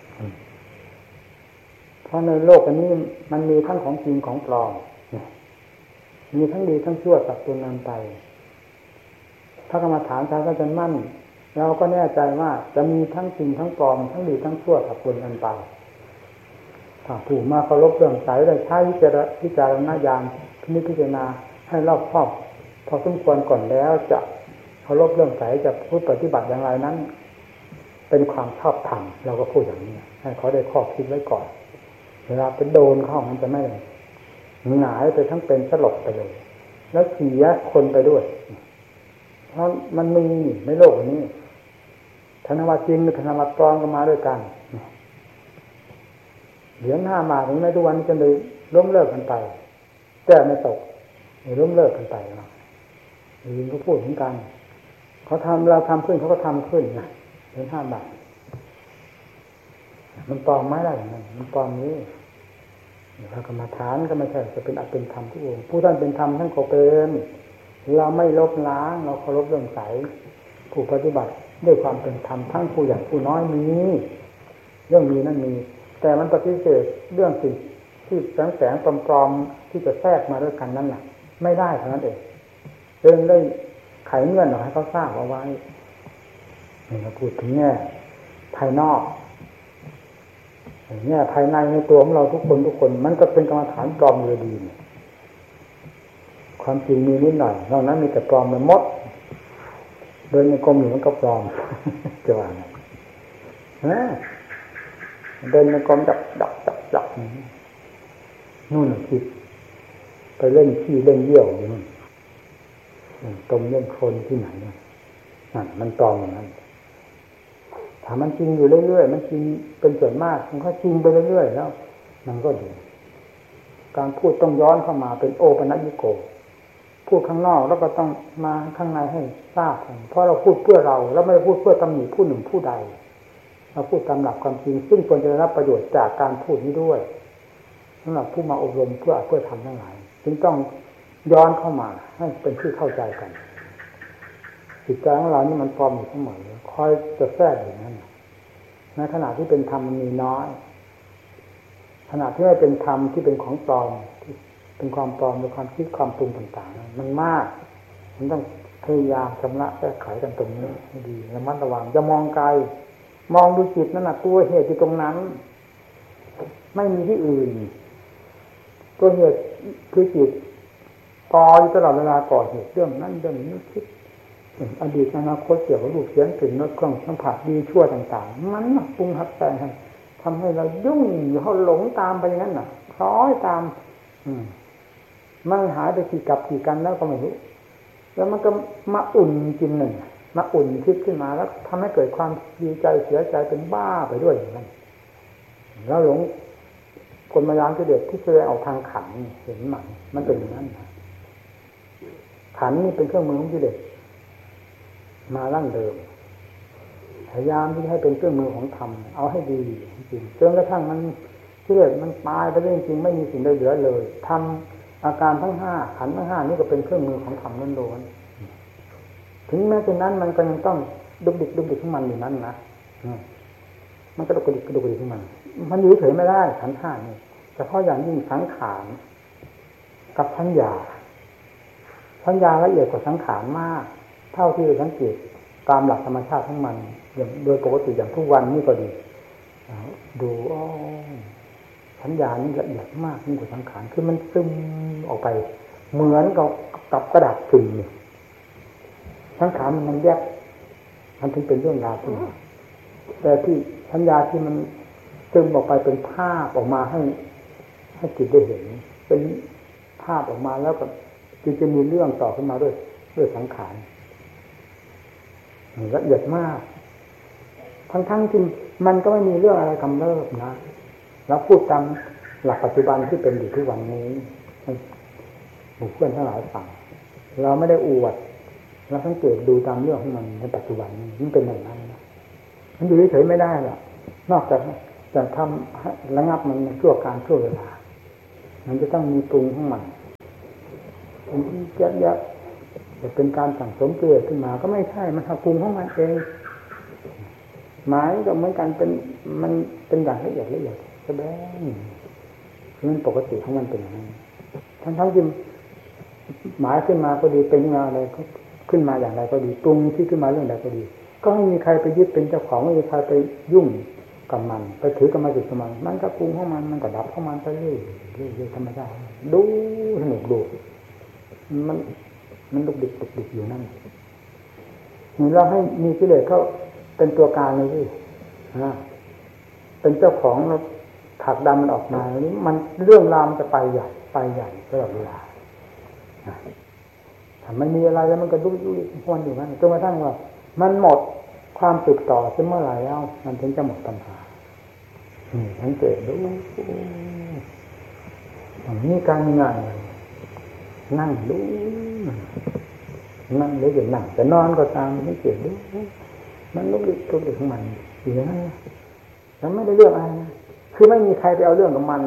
เพราะในโลกอันนี้มันมีทั้งของจริงของปลอมมีทั้งดีทั้งชั่วสับสนกันไปพระกรรมฐานสายสั้นสันมั่นเราก็แน่ใจว่าจะมีทั้งจริงทั้งปลอมทั้งดีทั้งชั่วสับสนกันไปถ้าผู้มาเคารพเรื่องสายได้ใช้พิจารณญาณพิจารณาให้รอบคอบพอสมควรก่อนแล้วจะเคารพเรื่องสายจะพูดปฏิบัติอย่างไรนั้นเป็นความชอบธรรมเราก็พูดอย่างนี้ให้เขาได้ข้อคิดไว้ก่อนเวลาไปโดนเข้ามันจะไม่หงายไปทั้งเป็นสลบไปเลยแล้วเสียคนไปด้วยเพราะมันมีในโลกนี้ธนวัตรจริงหรือธนวัตรปลอมก็มาด้วยกันเหรียญ5 บาทถึงในทุกวันนี้จะเลยล้มเลิกกันไปแก้ไม่ตกล้มเลิกกันไปยิงก็พูดเหมือนกันเขาทำเราทำขึ้นเขาก็ทำขึ้นนะเหรียญ5 บาทมันปลอมไม่ได้อย่างนั้นมันปลอมนี้พระกรรมฐานก็ไม่ใช่จะเป็นอัตเป็นธรรมทุกองค์ผู้ท่านเป็นธรรมท่านก็เป็นเราไม่ลบล้างเราเคารพเรื่องใสผู้ปฏิบัติด้วยความเป็นธรรมทั้งผู้ใหญ่ผู้น้อยมีเรื่องมีนั่นมีแต่มันปฏิเสธเรื่องสิ่งที่แสงปลอมๆที่จะแทรกมาด้วยกันนั่นแหละไม่ได้เท่านั้นเองเรื่องได้ไขเงื่อนให้เขาทราบเอาไว้นี่เราพูดถึงแง่ภายนอกแง่ภายในในตัวของเราทุกคนมันก็เป็นกรรมฐานปลอมเลยดีความจริงมีนิดหน่อยนอกนั้นมีแต่ปลอมไปหมดเดินในกรมอยู่มันก็ปลอมจะว่าไงเดินในกรมดับนู่นคิดไปเล่นขี้เล่นเยี่ยวอยู่นู่นตมเล่นโคลนที่ไหนนั่นมันปลอมอย่างนั้นถ้ามันจริงอยู่เรื่อยๆมันจริงเป็นส่วนมากมันก็จริงไปเรื่อยๆแล้วมันก็ดีการพูดต้องย้อนเข้ามาเป็นโอปนัญญิโกพูดข้างนอกแล้วก็ต้องมาข้างในให้ทราบเพราะเราพูดเพื่อเราแล้วไม่ได้พูดเพื่อตำหนิผู้หนึ่งผู้ใดเราพูดตามหลักความจริงซึ่งควรจะได้รับประโยชน์จากการพูดนี้ด้วยสำหรับผู้มาอบรมเพื่อทำทั้งหลายจึงต้องย้อนเข้ามาให้เป็นที่เข้าใจกันจิตใจของเรานี่มันปลอมอยู่เสมอคอยจะแทรกอย่างนั้นในขณะที่เป็นธรรมมันมีน้อยขณะที่ไม่เป็นธรรมที่เป็นของปลอมที่เป็นความปลอมในความคิดความปรุงต่างๆมันมากมันต้องพยายามชำระแก้ไขกันตรงนี้ให้ดีระมัดระวังจะมองไกลมองดูจิตนั่นน่ะตัวเหตุอยู่ตรงนั้นไม่มีที่อื่นตัวเหตุคือจิตก่ออยู่ตลอดเวลาก่อเหตุเรื่องนั้นเรื่องนี้คิดอดีตอนาคตเกี่ยวกับรูปเสียงกลิ่นรสเครื่องสัมผัสดีชั่วต่างๆมันปรุงหักแต่งให้ทำให้เรายุ่งเขาหลงตามไปอย่างนั้นน่ะคล้อยตามมันหายไปกี่กับกี่กันแล้วก็ไม่รู้แล้วมันก็มาอุ่นกินหนึ่งมาอุ่นคิดขึ้นมาแล้วทำให้เกิดความดีใจเสียใจเป็นบ้าไปด้วยอย่างนั้นแล้วหลงกลมายากิเลสที่แสดงออกทางขันเห็นไหมมันเป็นอย่างนั้นขันนี่เป็นเครื่องมือของกิเลสมาลั่งเดิมพยายามที่ให้เป็นเครื่องมือของธรรมเอาให้ดีจริงจนกระทั่งมันกิเลสมันตายไปเรื่อยจริงไม่มีสิ่งใดเหลือเลยทำอาการทั้ง5ขันธ์ทั้ง5นี่ก็เป็นเครื่องมือของธรรมล้วนๆถึงแม้เช่นนั้นมันก็ยังต้องดุกดิกของมันอยู่นั้นนะมันก็ดุกดิกของมันอยู่เฉยไม่ได้ขันธ์5นี่เฉพาะอย่างยิ่งสังขารกับสัญญาละเอียดกว่าสังขารมากเท่าที่เราสังเกตตามหลักธรรมชาติของมันอย่างโดยปกติอย่างทุกวันนี่ก็ดีดูสัญญานี่ละเอียดมากยิ่งกว่าสังขารคือมันซึมออกไปเหมือนกับกระดาษซึมนี่สังขารมันแยกมันถึงเป็นเรื่องราวขึ้นแต่ที่สัญญาที่มันซึมออกไปเป็นภาพออกมาให้จิตได้เห็นเป็นภาพออกมาแล้วก็จึงจะมีเรื่องต่อขึ้นมาด้วยสังขารละเอียดมากทั้งที่มันก็ไม่มีเรื่องอะไรกำเริบนะเราพูดตามหลักปัจจุบันที่เป็นอยู่ทุกวันนี้บุคคลทั้งหลายฟังเราไม่ได้อวดเราสังเกตดูตามเรื่องของมันในปัจจุบันนี้มันเป็นอย่างนั้นนะมันอยู่เฉยๆไม่ได้หรอกนอกจากจะทำระงับมันชั่วการชั่วเวลามันจะต้องมีปรุงของมันผมเยอะๆจะเป็นการสั่งสมเกลือขึ้นมาก็ไม่ใช่มันทำปรุงของมันเองหมายก็เหมือนกันมันเป็นอย่างละเอียดแสดงคือมันปกติของมันเป็นอย่างนั้นทั้งที่หมายขึ้นมาก็ดีเป็นมาอะไรขึ้นมาอย่างไรก็ดีปรุงที่ขึ้นมาเรื่องใดก็ดีก็ไม่มีใครไปยึดเป็นเจ้าของไม่มีใครไปยุ่งกับมันไปถือกรรมสิทธิ์กับมันก็ปรุงของมันก็ดับของมันไปเรื่อยธรรมชาติดูสนุกดูมันดุกดิกอยู่นั่นนี่เราให้มีกิเลสเขาเป็นตัวการเลยที่เป็นเจ้าของเราถักดันมันออกมานี้มันเรื่องราวมันจะไปใหญ่ตลอดเวลาถ้าไม่มีอะไรแล้วมันก็ดุยพวนอยู่นั่นจนกระทั่งว่ามันหมดความติดต่อเมื่อไหร่แล้วมันถึงจะหมดปัญหาทั้งเกิดดูนี่การงานนั่งดูนั่งหรือจะนั่งจะนอนก็ตามไม่เกิดดูมันลุกดิกของมันอยู่อย่างนั้นแล้วไม่ได้เรื่องอะไรนะคือไม่มีใครไปเอาเรื่องของมัน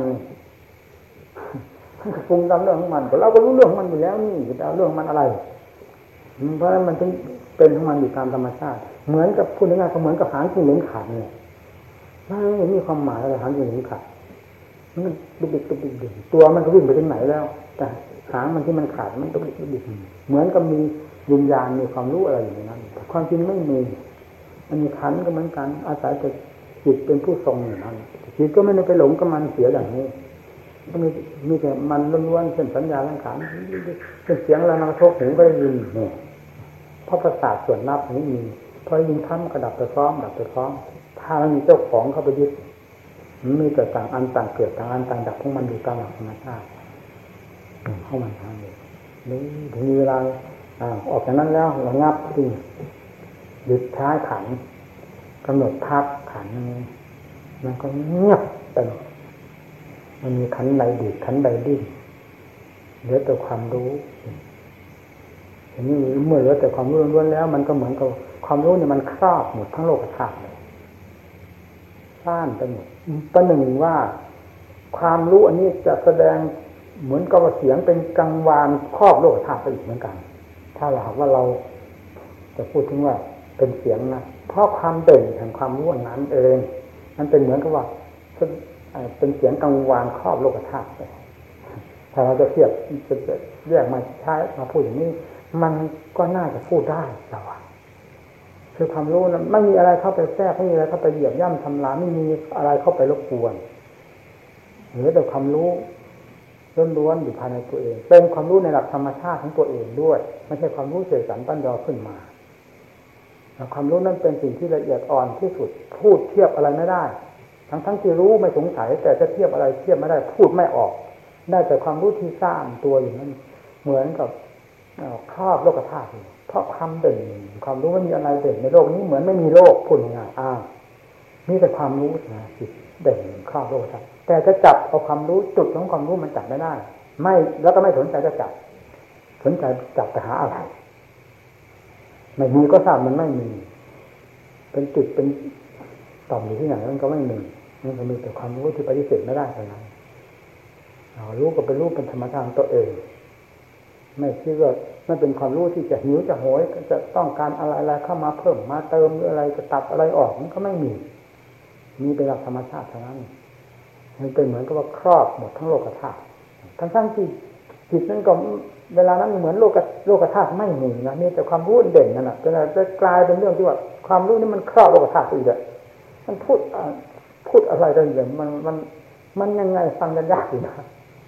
มันก็ปรุงตามเรื่องของมันเราก็รู้เรื่องของมันอยู่แล้วนี่จะเอาเรื่องมันอะไรเพราะฉะนั้นมันถึงเป็นของมันอยู่ตามธรรมชาติเหมือนกับพูดง่ายๆก็เหมือนกับหางจิ้งเหลนขาดเนี่ยไม่มีความหมายอะไรหางจิ้งเหลนขาดมันดุกดิกตัวมันก็วิ่งไปถึงไหนแล้วแต่หางมันที่มันขาดมันดุกดิกเหมือนกับมีวิญญาณมีความรู้อะไรอยู่ในนั้นแต่ความจริงไม่มีมันมีขันก็เหมือนกันอาศัยแต่จิตเป็นผู้ทรงอยู่นั้นจิตก็ไม่ได้ไปหลงกับมันเสียอย่างนี้ก็มีแต่มันล้วนๆเช่นสัญญาสังขารเป็นเสียงอะไรมากระทบหูก็ได้ยินเนี่ยเพราะประสาทส่วนนับนี้มีพอยินท่ำกระดับไปพร้อมถ้ามันมีเจ้าของเข้าไปยึดมันมีแต่ต่างอันต่างเกิดต่างอันต่างดับของมันอยู่ตามหลักธรรมชาติเข้ามันทางเลยนี่ถึงเวลาออกจากนั้นแล้วเรางับที่หยุดท้ายขันกำหนดพักขันนี้มันก็เงียบไปมันมีขันใดดีขันใดดิ้นเหลือแต่ความรู้ทีนี้เมื่อเหลือแต่ความรู้ล้วนแล้วมันก็เหมือนกับความรู้เนี่ยมันครอบหมดทั้งโลกธาตุเลยซ่านไปหมดประหนึ่งว่าความรู้อันนี้จะแสดงเหมือนกับเสียงเป็นกังวานครอบโลกธาตุไปอีกเหมือนกันถ้าหากว่าเราจะพูดถึงว่าเป็นเสียงนะเพราะความเด่นแห่งความรู้นั้นเองมันเป็นเหมือนกับว่าเป็นเสียงกังวานครอบโลกธาตุไปถ้าเราจะเทียบจะแยกมาใช้มาพูดอย่างนี้มันก็น่าจะพูดได้แต่ว่าคือความรู้นั้นไม่มีอะไรเข้าไปแทรกไม่มีอะไรเข้าไปเหยียบย่ำทำลายไม่มีอะไรเข้าไปรบกวนเหลือแต่ความรู้ล้วนๆอยู่ภายในตัวเองเป็นความรู้ในหลักธรรมชาติของตัวเองด้วยไม่ใช่ความรู้เสกสรรปั้นยอขึ้นมาความรู้นั้นเป็นสิ่งที่ละเอียดอ่อนที่สุดพูดเทียบอะไรไม่ได้ทั้งที่รู้ไม่สงสัยแต่จะเทียบอะไรเทียบไม่ได้พูดไม่ออกได้แต่ความรู้ที่สร้างตัวอยู่นั้นเหมือนกับครอบโลกธาตุเพราะความเด่นความรู้ไม่มีอะไรเด่นในโลกนี้เหมือนไม่มีโลกพูดง่ายๆมีแต่ความรู้นะจิตเด่นครอบโลกธาตุแต่จะจับเอาความรู้จุดของความรู้มันจับไม่ได้ไม่แล้วก็ไม่สนใจจะจับสนใจจับไปหาอะไรไม่มีก็ทราบมันไม่มีเป็นจุดเป็นต่อมอยู่ที่ไหนมันก็ไม่มีมันก็มีแต่ความรู้ที่ปฏิเสธไม่ได้เท่านั้นรู้ก็เป็นรู้เป็นธรรมชาติตัวเองไม่คิดว่าไม่เป็นความรู้ที่จะหิวจะโหยจะต้องการอะไรเข้ามาเพิ่มมาเติมหรืออะไรจะตัดอะไรออกมันก็ไม่มีเป็นหลักธรรมชาติเท่านั้นมันเป็นเหมือนกับว่าครอบหมดทั้งโลกธาตุทั้งที่จิตนั้นก็เวลานั้นเหมือนโลกธาตุไม่มีนะนี่แต่ความรู้เด่นนั่นแหละจะกลายเป็นเรื่องที่ว่าความรู้นี่มันครอบโลกธาตุอีกแล้วมันพูดอะไรกันอย่างมันยังไงฟังกันยากอยู่นะ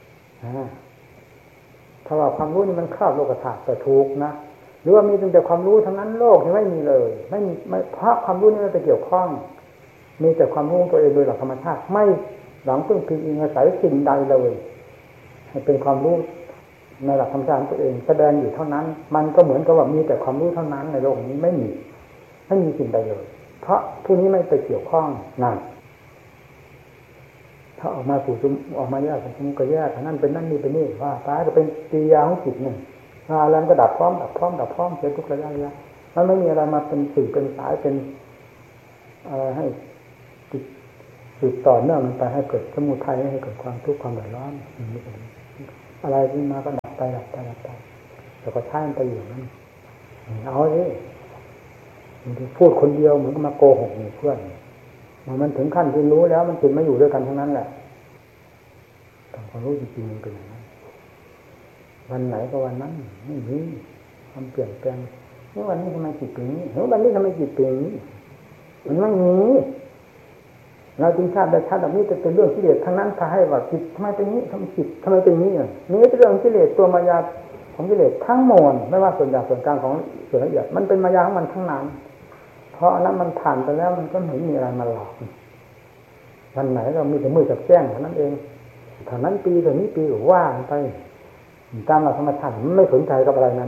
ถ้าว่าความรู้นี่มันครอบโลกธาตุแต่ถูกนะหรือว่ามีแต่ความรู้ทั้งนั้นโลกที่ไม่มีเลยไม่เพราะความรู้นี่ไม่ไปเกี่ยวข้องมีแต่ความรู้ตัวเองโดยหลักธรรมชาติไม่หลังพึ่งพิงอาศัยสิ่งใดเลยให้เป็นความรู้ในหลักธรรมชาติตัวเองแสดงอยู่เท่านั้นมันก็เหมือนกับว่ามีแต่ความรู้เท่านั้นในโลกนี้ไม่มีสิ่งใดเลยเพราะผู้นี้ไม่ไปเกี่ยวข้องนั่นถ้าออกมาสู่ออกมาแยกสมมุติก็แยกนั่นเป็นนั่นนี่เป็นนี่ว่าตายก็เป็นกิริยาของจิตหนึ่งแล้วก็ดับพร้อมเสียทุกระยะมันไม่มีอะไรมาเป็นสื่อเป็นสายเป็นอะไรให้จิตสืบต่อเนื่องมันไปให้เกิดสมุทัยให้เกิดความทุกข์ความเดือดร้อนอะไรที่มาก็ดับไปแล้วก็ใช้มันไปอยู่นั่นเอาดิพูดคนเดียวเหมือนกับมาโกหกเพื่อนมันถึงขั้นที่รู้แล้วมันติดมาอยู่ด้วยกันทั้งนั้นแหละแต่ความรู้จริงๆมันเป็นอย่างนั้นวันไหนก็วันนั้นไม่มีความเปลี่ยนแปลงนี่วันนี้ทำไมจิตเป็นนี้วันนี้ทำไมจิตเป็นนี้มันไม่มีเราจึงทราบได้ชัดแบบนี้จะเป็นเรื่องกิเลสทั้งนั้นถ้าให้ว่าจิตทำไมเป็นนี้ทำจิตทำไมเป็นนี้นี่เป็นเรื่องกิเลสตัวมายาของกิเลสทั้งมวลไม่ว่าส่วนหยาบส่วนกลางของส่วนละเอียดมันเป็นมายาของมันทั้งนั้นเพราะนั้นมันผ่านไปแล้วมันก็ไม่มีอะไรมาหลอกวันไหนเรามีแต่มือกับแจ้งเท่านั้นเองเท่านั้นปีเท่านี้ปีว่างไปตามหลักธรรมชาติมันไม่สนใจกับอะไรนั้น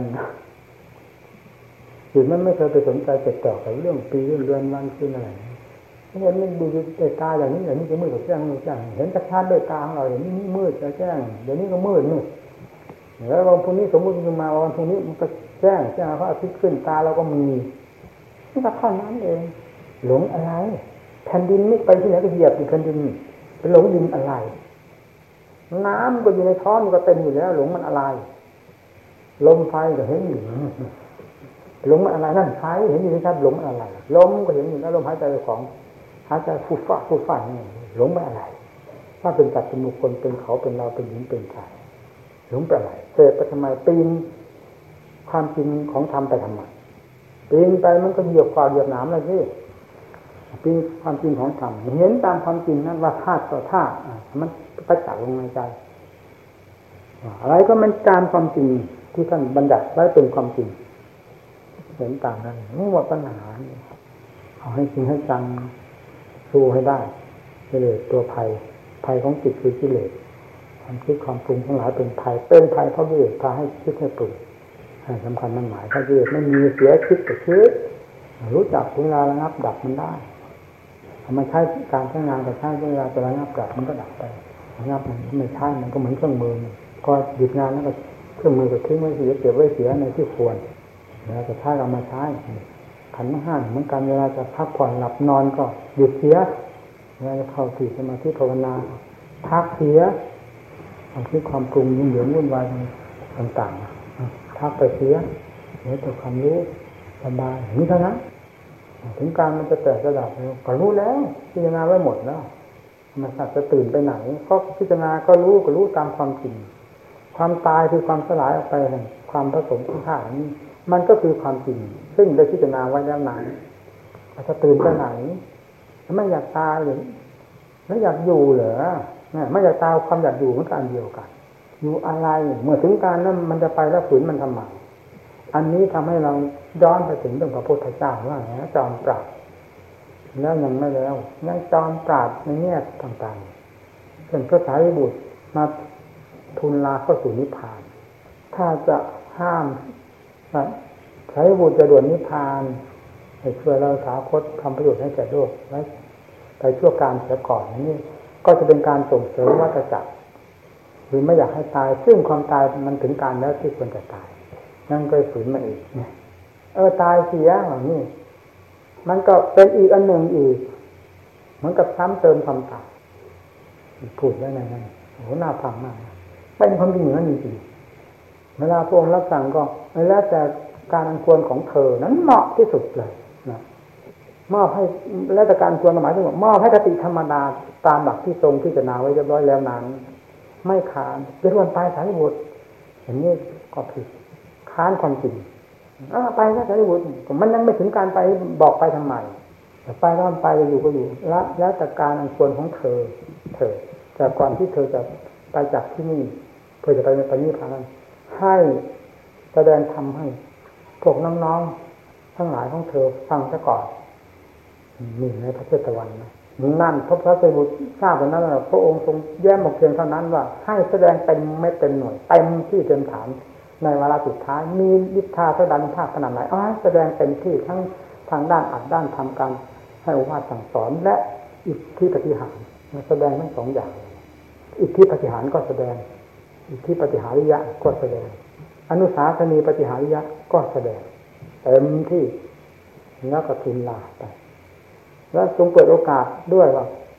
จิตมันไม่เคยไปสนใจติดต่อกับเรื่องปีเรื่องเดือนวันคืนอะไรเห็นมันดูด้วยตาอย่างนี้อย่างนี้จะมืดกับแจ้งมืดแจ้งเห็นชัดๆด้วยตาของเราอย่างนี้มืดจะแจ้งเดี๋ยวนี้ก็มืดนี่แล้ววันพรุ่งนี้สมมติมันมาวันพรุ่งนี้มันก็แจ้งเพราะอาทิตย์ขึ้นตาเราก็มีนี่ก็เท่านั้นเองหลงอะไรแผ่นดินไม่ไปที่ไหนก็เหยียบอยู่แผ่นดินเป็นหลงดินอะไรน้ำก็อยู่ในท้องมันก็เต็มอยู่แล้วหลงมันอะไรลมไฟก็เห็นอยู่หลงมันอะไรนั่นไฟเห็นอยู่ชัดหลงมันอะไรลมก็เห็นอยู่แล้วลมหายใจของหายใจฟูฟ้านี่หลงมันอะไรถ้าเป็นสัตว์เป็นบุคคลเป็นเขาเป็นเราเป็นหญิงเป็นชายหลงไปอะไรเสพไปทำไมปีนความจริงของธรรมไปทำไมปีนไปมันก็เหยียบความเหยียบหนามอะไรสิปีนความจริงของธรรมเห็นตามความจริงนั้นว่าธาตุต่อธาตุมันประจักษ์ลงในใจอะไรก็มันตามความจริงที่ท่านบัญญัติไว้เป็นความจริงเห็นต่างนั้นไม่หมดปัญหาเอาให้จริงให้จังสู้ให้ได้กิเลสตัวภัยของจิตคือกิเลสความคิดความปรุงทั้งหลายเป็นภัยเพราะกิเลสพาให้คิดให้ปรุงสำคัญมันหมายถ้ากิเลสไม่มีเสียคิดแต่คิดรู้จักเวลาระงับดับมันได้ถ้ามันใช้การใช้งานแต่ใช้เวลาจะระงับดับมันก็ดับไประงับมันไม่ใช่มันก็เหมือนเครื่องมือพอหยุดงานแล้วก็เครื่องมือก็ทิ้งไว้เสียเก็บไว้เสียในที่ควรแล้วจะใช้เอามาใช้ขันธ์ห้าเหมือนกันเวลาจะพักผ่อนหลับนอนก็หยุดเสียเวลาจะเข้าสู่สมาธิภาวนาพักเสียความคิดความปรุงยุ่งเหยิงวุ่นวายต่างๆพักไปเสียเหลือแต่ความรู้สบายนี่เท่านั้นถึงการมันจะแตกระดับก็รู้แล้วพิจารณาไว้หมดแล้วมันสัตว์จะตื่นไปไหนก็พิจารณาก็รู้ตามความจริงความตายคือความสลายออกไปแห่งความผสมของธาตุนี้มันก็คือความจริงซึ่งได้พิจารณาไว้แล้วนานจะตื่นไปไหนไม่อยากตายหรือไม่อยากอยู่เหรอไม่อยากตายความอยากอยู่มันก็อันเดียวกันอยู่อะไรเมื่อถึงการนั้นมันจะไปแล้วฝืนมันทำไมอันนี้ทำให้เราย้อนไปถึงเรื่องพระพุทธเจ้าว่าจอมปราบแล้วยังไม่แล้วยังจอมปราบในแง่ต่างๆเช่นพระสารีบุตรมาทูลลาเข้าสู่นิพพานถ้าจะห้ามสารีบุตรจะด่วนนิพพานให้ช่วยเราสาวคตทำประโยชน์ให้แก่โลกไว้ไปชั่วการเสียก่อนนี่ก็จะเป็นการส่งเสริมวัฏจักรหรือไม่อยากให้ตายซึ่งความตายมันถึงการแล้วที่ควรจะตายนั่นก็ฝืนมาอีกเนี่ยตายเสียอย่างนี้มันก็เป็นอีกอันหนึ่งอีกเหมือนกับซ้ำเติมความตายพูดได้ไงนั่นโอ้โหน่าฟังมากเป็นความจริงอย่างนั้นจริงๆเวลาพระองค์รับสั่งก็แล้วแต่การอันควรของเธอนั้นเหมาะที่สุดเลยนะมอบให้แล้วแต่การควรหมายถึงว่ามอบให้คติธรรมดาตามหลักที่ทรงพิจารณาไว้เรียบร้อยแล้วนั้นไม่ขาดเป็นวันตายสารีบุตรอย่างนี้ก็ผิดค้านความจริงไปนะสารีบุตรมันยังไม่ถึงการไปบอกไปทำไมแต่ไปแล้วมันไปอยู่ก็อยู่แล้วแต่การอันควรของเธอแต่ก่อนที่เธอจะไปจากที่นี่เพื่อจะไปในปณิพพานให้แสดงธรรมให้พวกน้องๆทั้งหลายของเธอฟังซะก่อนนี่ในพระเทศวันนะนั่นพระสารีบุตรทราบว่านั้นพระองค์ทรงแย้มบอกเพียงเท่านั้นว่าให้แสดงเต็มไม่เต็มหน่วยเต็มที่เต็มฐานในวาระสุดท้ายมีฤทธาพระดันภาคขนาดไหนแสดงเต็มที่ทั้งทางด้านอัดด้านทำการให้โอวาทสั่งสอนและอิทธิปฏิหารแสดงทั้งสองอย่างอิทธิปฏิหารก็แสดงอิทธิปฏิหาริยะก็แสดงอนุสาสนีปฏิหาริยะก็แสดงเต็มที่แล้วก็ทูลลาไปแล้วทรงเปิดโอกาสด้วยว่า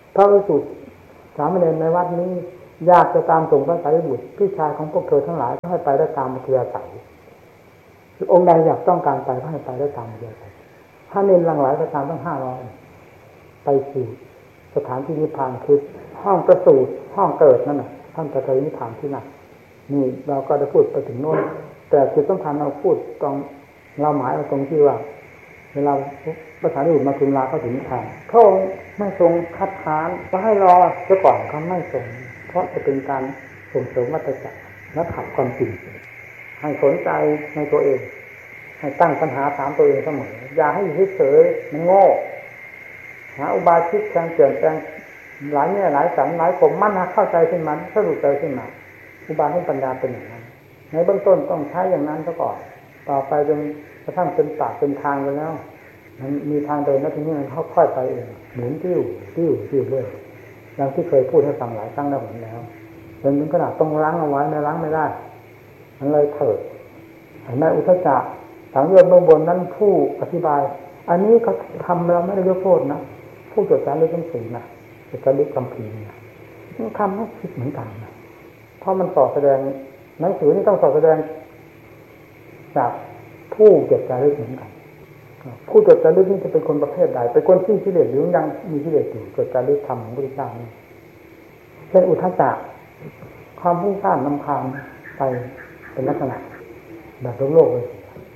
พระภิกษุสามเณรในวัดนี้อยากจะตามส่งพระสารีบุตรพี่ชายของพวกเธอทั้งหลายก็ให้ไปได้ตามอัธยาศัยองค์ใดอยากต้องการไปก็ให้ไปได้ตามอัธยาศัยถ้าเน้นหลั่งไหลไปตามตั้ง500ไปสู่สถานที่นิพพานคือห้องประสูติห้องเกิดนั่นน่ะท่านจะไปนิพพานที่นั่นนี่เราก็ได้พูดไปถึงโน้นแต่จุดสำคัญเราพูดตรงเราหมายเอาตรงที่ว่าเวลาภาษาที่อื่นมาทุนลาเขาถึงนิพพานเขาไม่ทรงคัดค้านก็ให้รอเสียก่อนเขาไม่ทรงเพราะจะเป็นการส่งเสริมวัฏจักรและขัดความจริงให้สนใจในตัวเองให้ตั้งปัญหาถามตัวเองเสมออย่าให้อยู่เฉยๆมันโง่หาอุบายคิดการเปลี่ยนแปลงหลายแง่หลายสันหลายผมมั่นเข้าใจขึ้นมาสรุปใจขึ้นมาอุบายให้ปัญญาเป็นอย่างนั้นในเบื้องต้นต้องใช้อย่างนั้นซะก่อนต่อไปจนกระทั่งเป็นปากเป็นทางไปแล้วมันมีทางเดินแล้วทีนี้มันค่อยๆไปเองหมุนติ้วเรื่อยอย่างที่เคยพูดให้ฟังหลายครั้งแล้วเหมือนแล้วจนถึงขนาดต้องล้างเอาไว้ไม่ล้างไม่ได้มันเลยเถิดในอุทจักสังโยชน์เบื้องบนนั้นผู้อธิบายอันนี้เขาทำเราไม่ได้ยกโทษนะผู้ตรวจสอบเรื่องสิ่งนะตรวจสอบเรื่องคำพีนะทำให้คิดเหมือนกันนะเพราะมันสอดแสดงหนังสือนี่ต้องสอดแสดงจากผู้ตรวจสอบเรื่องเหมือนกันผู้ตรวจสอบเรื่องนี้จะเป็นคนประเภทใดเป็นคนที่กิเลสหรือยังมีกิเลสอยู่ตรวจสอบเรื่องธรรมของพระพุทธเจ้านี่เช่นอุทจักความพุ่งสร้างนำคางไปเป็นลักษณะแบบโลกเลย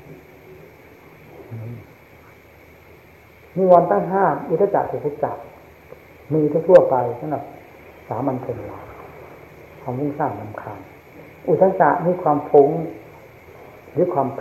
นิวรณ์ตั้ง5อุทจักถูกจักมีทั่วไปสำหรับสามัญชนเราความพุ่งสร้างนำคางอุทจักมีความฟุ้งหรือความเพ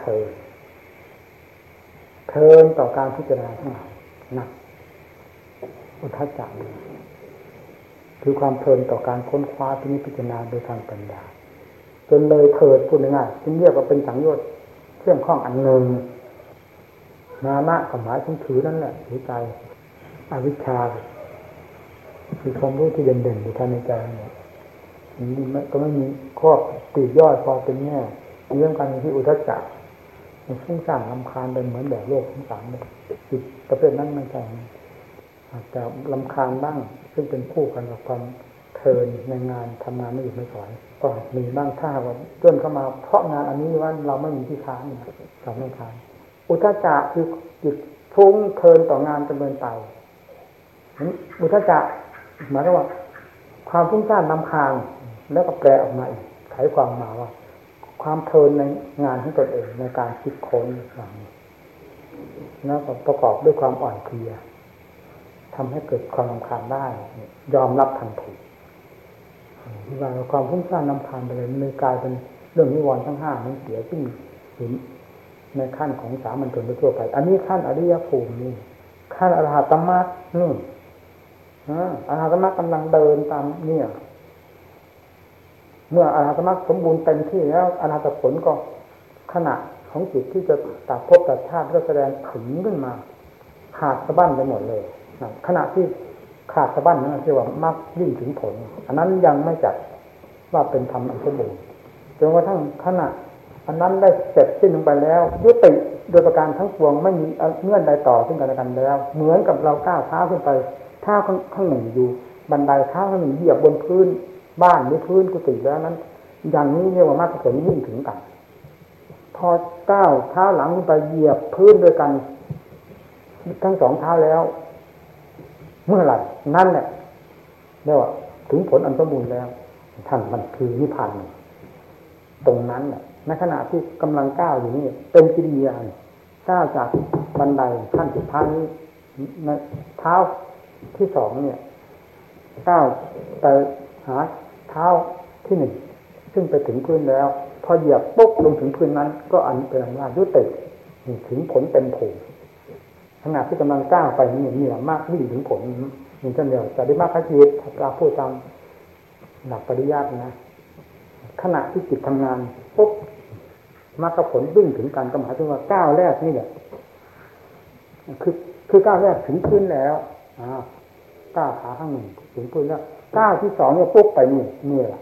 ลินต่อการพิจารณาทั้งหลายนะอุทจักคือความเพลินต่อการค้นคว้าพิจารณาโดยทางปัญญาจนเลยเถิดพูดง่ายๆจึงเรียกว่าเป็นสังโยชน์เครื่องข้องอันหนึ่งมานะกับหมายถึงถือนั่นแหละถือใจอวิชชาคือความรู้ที่เด่นๆอยู่ภายในใจเนี่ยก็ไม่มีข้อปลีกย่อยพอเป็นแง่เรื่องการที่อุทจักมันฟุ้งซ่านรำคาญเป็นเหมือนแบบโลกทั้งสามเลยจิตประเภทนั้นไม่ใช่อาจจะรำคาญบ้างซึ่งเป็นคู่กันกับความเพลินในงานทำงานไม่หยุดไม่ถอยก็มีบ้างถ้าว่าจนเข้ามาเพราะงานอันนี้ว่าเราไม่มีที่ค้านเราไม่ค้านอุทจักคือจิตฟุ้งเพลินต่องานจนเกินไปอุทจักหมายถึงว่าความฟุ้งซ่านรำคาญแล้วก็แปลออกมาอีกไขความมาว่าความเพลินในงานของตนเองในการคิดค้นอย่างนี้แล้วก็ประกอบด้วยความอ่อนเพลียทำให้เกิดความรำคาญได้ยอมรับทันทีว่าความฟุ้งซ่านรำคาญไปเลยมันกลายเป็นเรื่องนิวรณ์ทั้ง5นั้นเสียซึ่งเห็นในขั้นของสามัญชนทั่วไปอันนี้ขั้นอริยภูมินี่ขั้นอรหัตมรรคนี่อรหัตมรรคกำลังเดินตามเนี่ยเมื่ออรหัตมรรคสมบูรณ์เต็มที่แล้วอรหัตผลก็ขณะของจิตที่จะตัดภพตัดชาติก็แสดงถึงขึ้นมาขาดสะบั้นไปหมดเลยขณะที่ขาดสะบั้นนั่นคือว่ามรรคยิ่งถึงผลอันนั้นยังไม่จัดว่าเป็นธรรมอันสมบูรณ์จนกระทั่งขณะอันนั้นได้เสร็จสิ้นลงไปแล้วยุติโดยประการทั้งปวงไม่มีเงื่อนใดต่อซึ่งกันและกันแล้วเหมือนกับเราก้าวเท้าขึ้นไปเท้าข้างหนึ่งอยู่บันไดเท้าข้างหนึ่งเหยียบบนพื้นบ้านหรือพื้นกุฏิแล้วนั้นอย่างนี้เรียกว่ามรรคผลยิ่งถึงกันพอก้าวเท้าหลังขึ้นไปเหยียบพื้นด้วยกันทั้ง2เท้าแล้วเมื่อไหร่นั่นแหละเรียกว่าถึงผลอันสมบูรณ์แล้วท่านมันคือนิพพานตรงนั้นแหละในขณะที่กำลังก้าวอยู่นี่เป็นกิริยาก้าวจากบันไดขั้นสุดท้ายนี้ในเท้าที่2เนี่ยก้าวไปหาเท้าที่1ซึ่งไปถึงพื้นแล้วพอเหยียบปุ๊บลงถึงพื้นนั้นก็อันเป็นอันว่ายุติถึงผลเต็มภูมิขณะที่กำลังก้าวไปนี่แหละมากวิ่งถึงผลนี่เช่นเดียวจะได้มากขจิตเราพูดตามหลักปริยัตินะขณะที่จิตทำงานปุ๊บมรรคผลวิ่งถึงกันก็หมายถึงว่าก้าวแรกนี่แหละคือก้าวแรกถึงพื้นแล้วก้าวขาข้างหนึ่งถึงพื้นแล้วก้าวที่2เนี่ยปุ๊บไปนี่แหละ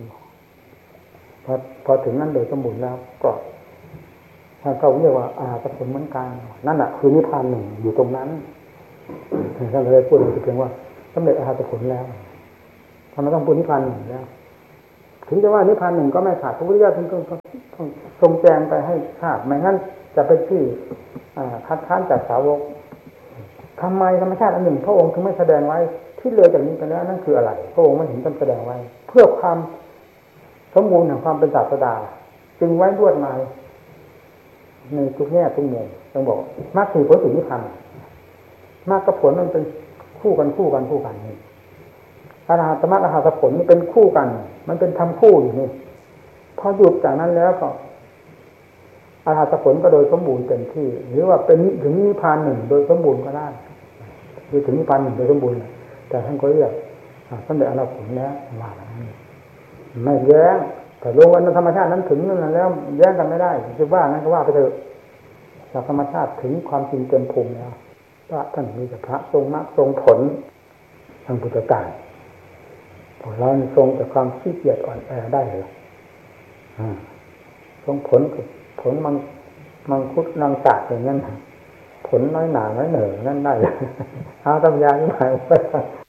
พอถึงนั้นโดยสมบูรณ์แล้วก็ท่านก็เรียกว่าผลเหมือนกันนั่นแหละคือนิพพาน1อยู่ตรงนั้นท่านเลยพูดเพียงว่าสำเร็จอรหัตผลแล้วทำไมต้องพูดนิพพานหนึ่งแล้วถึงจะว่านิพพานหนึ่งก็ไม่ขาดพระพุทธเจ้าต้องทรงแจงไปให้ทราบไม่งั้นจะเป็นที่คัดค้านจากสาวกทำไมธรรมชาติอันหนึ่งพระองค์ถึงไม่แสดงไว้ที่เลยจากนี้ไปแล้วนั่นคืออะไรพระองค์ไม่เห็นต้องแสดงไว้เพื่อความสมบูรณ์แห่งความเป็นศาสดาจึงไว้ลวดลายในทุกแง่ทุกมุมต้องบอกมรรคผลถึงนิพพานมรรคกับผลมันเป็นคู่กันนี่อรหัตมรรคอรหัตผลมันเป็นคู่กันมันเป็นทำคู่อยู่นี่พอหยุดจากนั้นแล้วก็อรหัตผลก็โดยสมบูรณ์เต็มที่หรือว่าเป็นถึงนิพพานหนึ่งโดยสมบูรณ์ก็ได้คือถึงนิพพานหนึ่งโดยสมบูรณ์แต่ท่านก็เรียกสำเร็จอรหัตผลแล้วว่าไม่แย้งแต่ลงวันธรรมชาตินั้นถึงนั่นแล้วแย้งกันไม่ได้จะว่างั้นก็ว่าไปเถอะจากธรรมชาติถึงความจริงเต็มภูมิแล้วพระท่านมีแต่พระทรงมรรคทรงผลทางพุทธการพวกเราทรงแต่ความขี้เกียจอ่อนแอได้เลยทรงผลกับผลมังคุดนางจากอย่างนั้นผลน้อยหนาน้อยเหน่อนั่นได้เอาตำยาที่หมายไป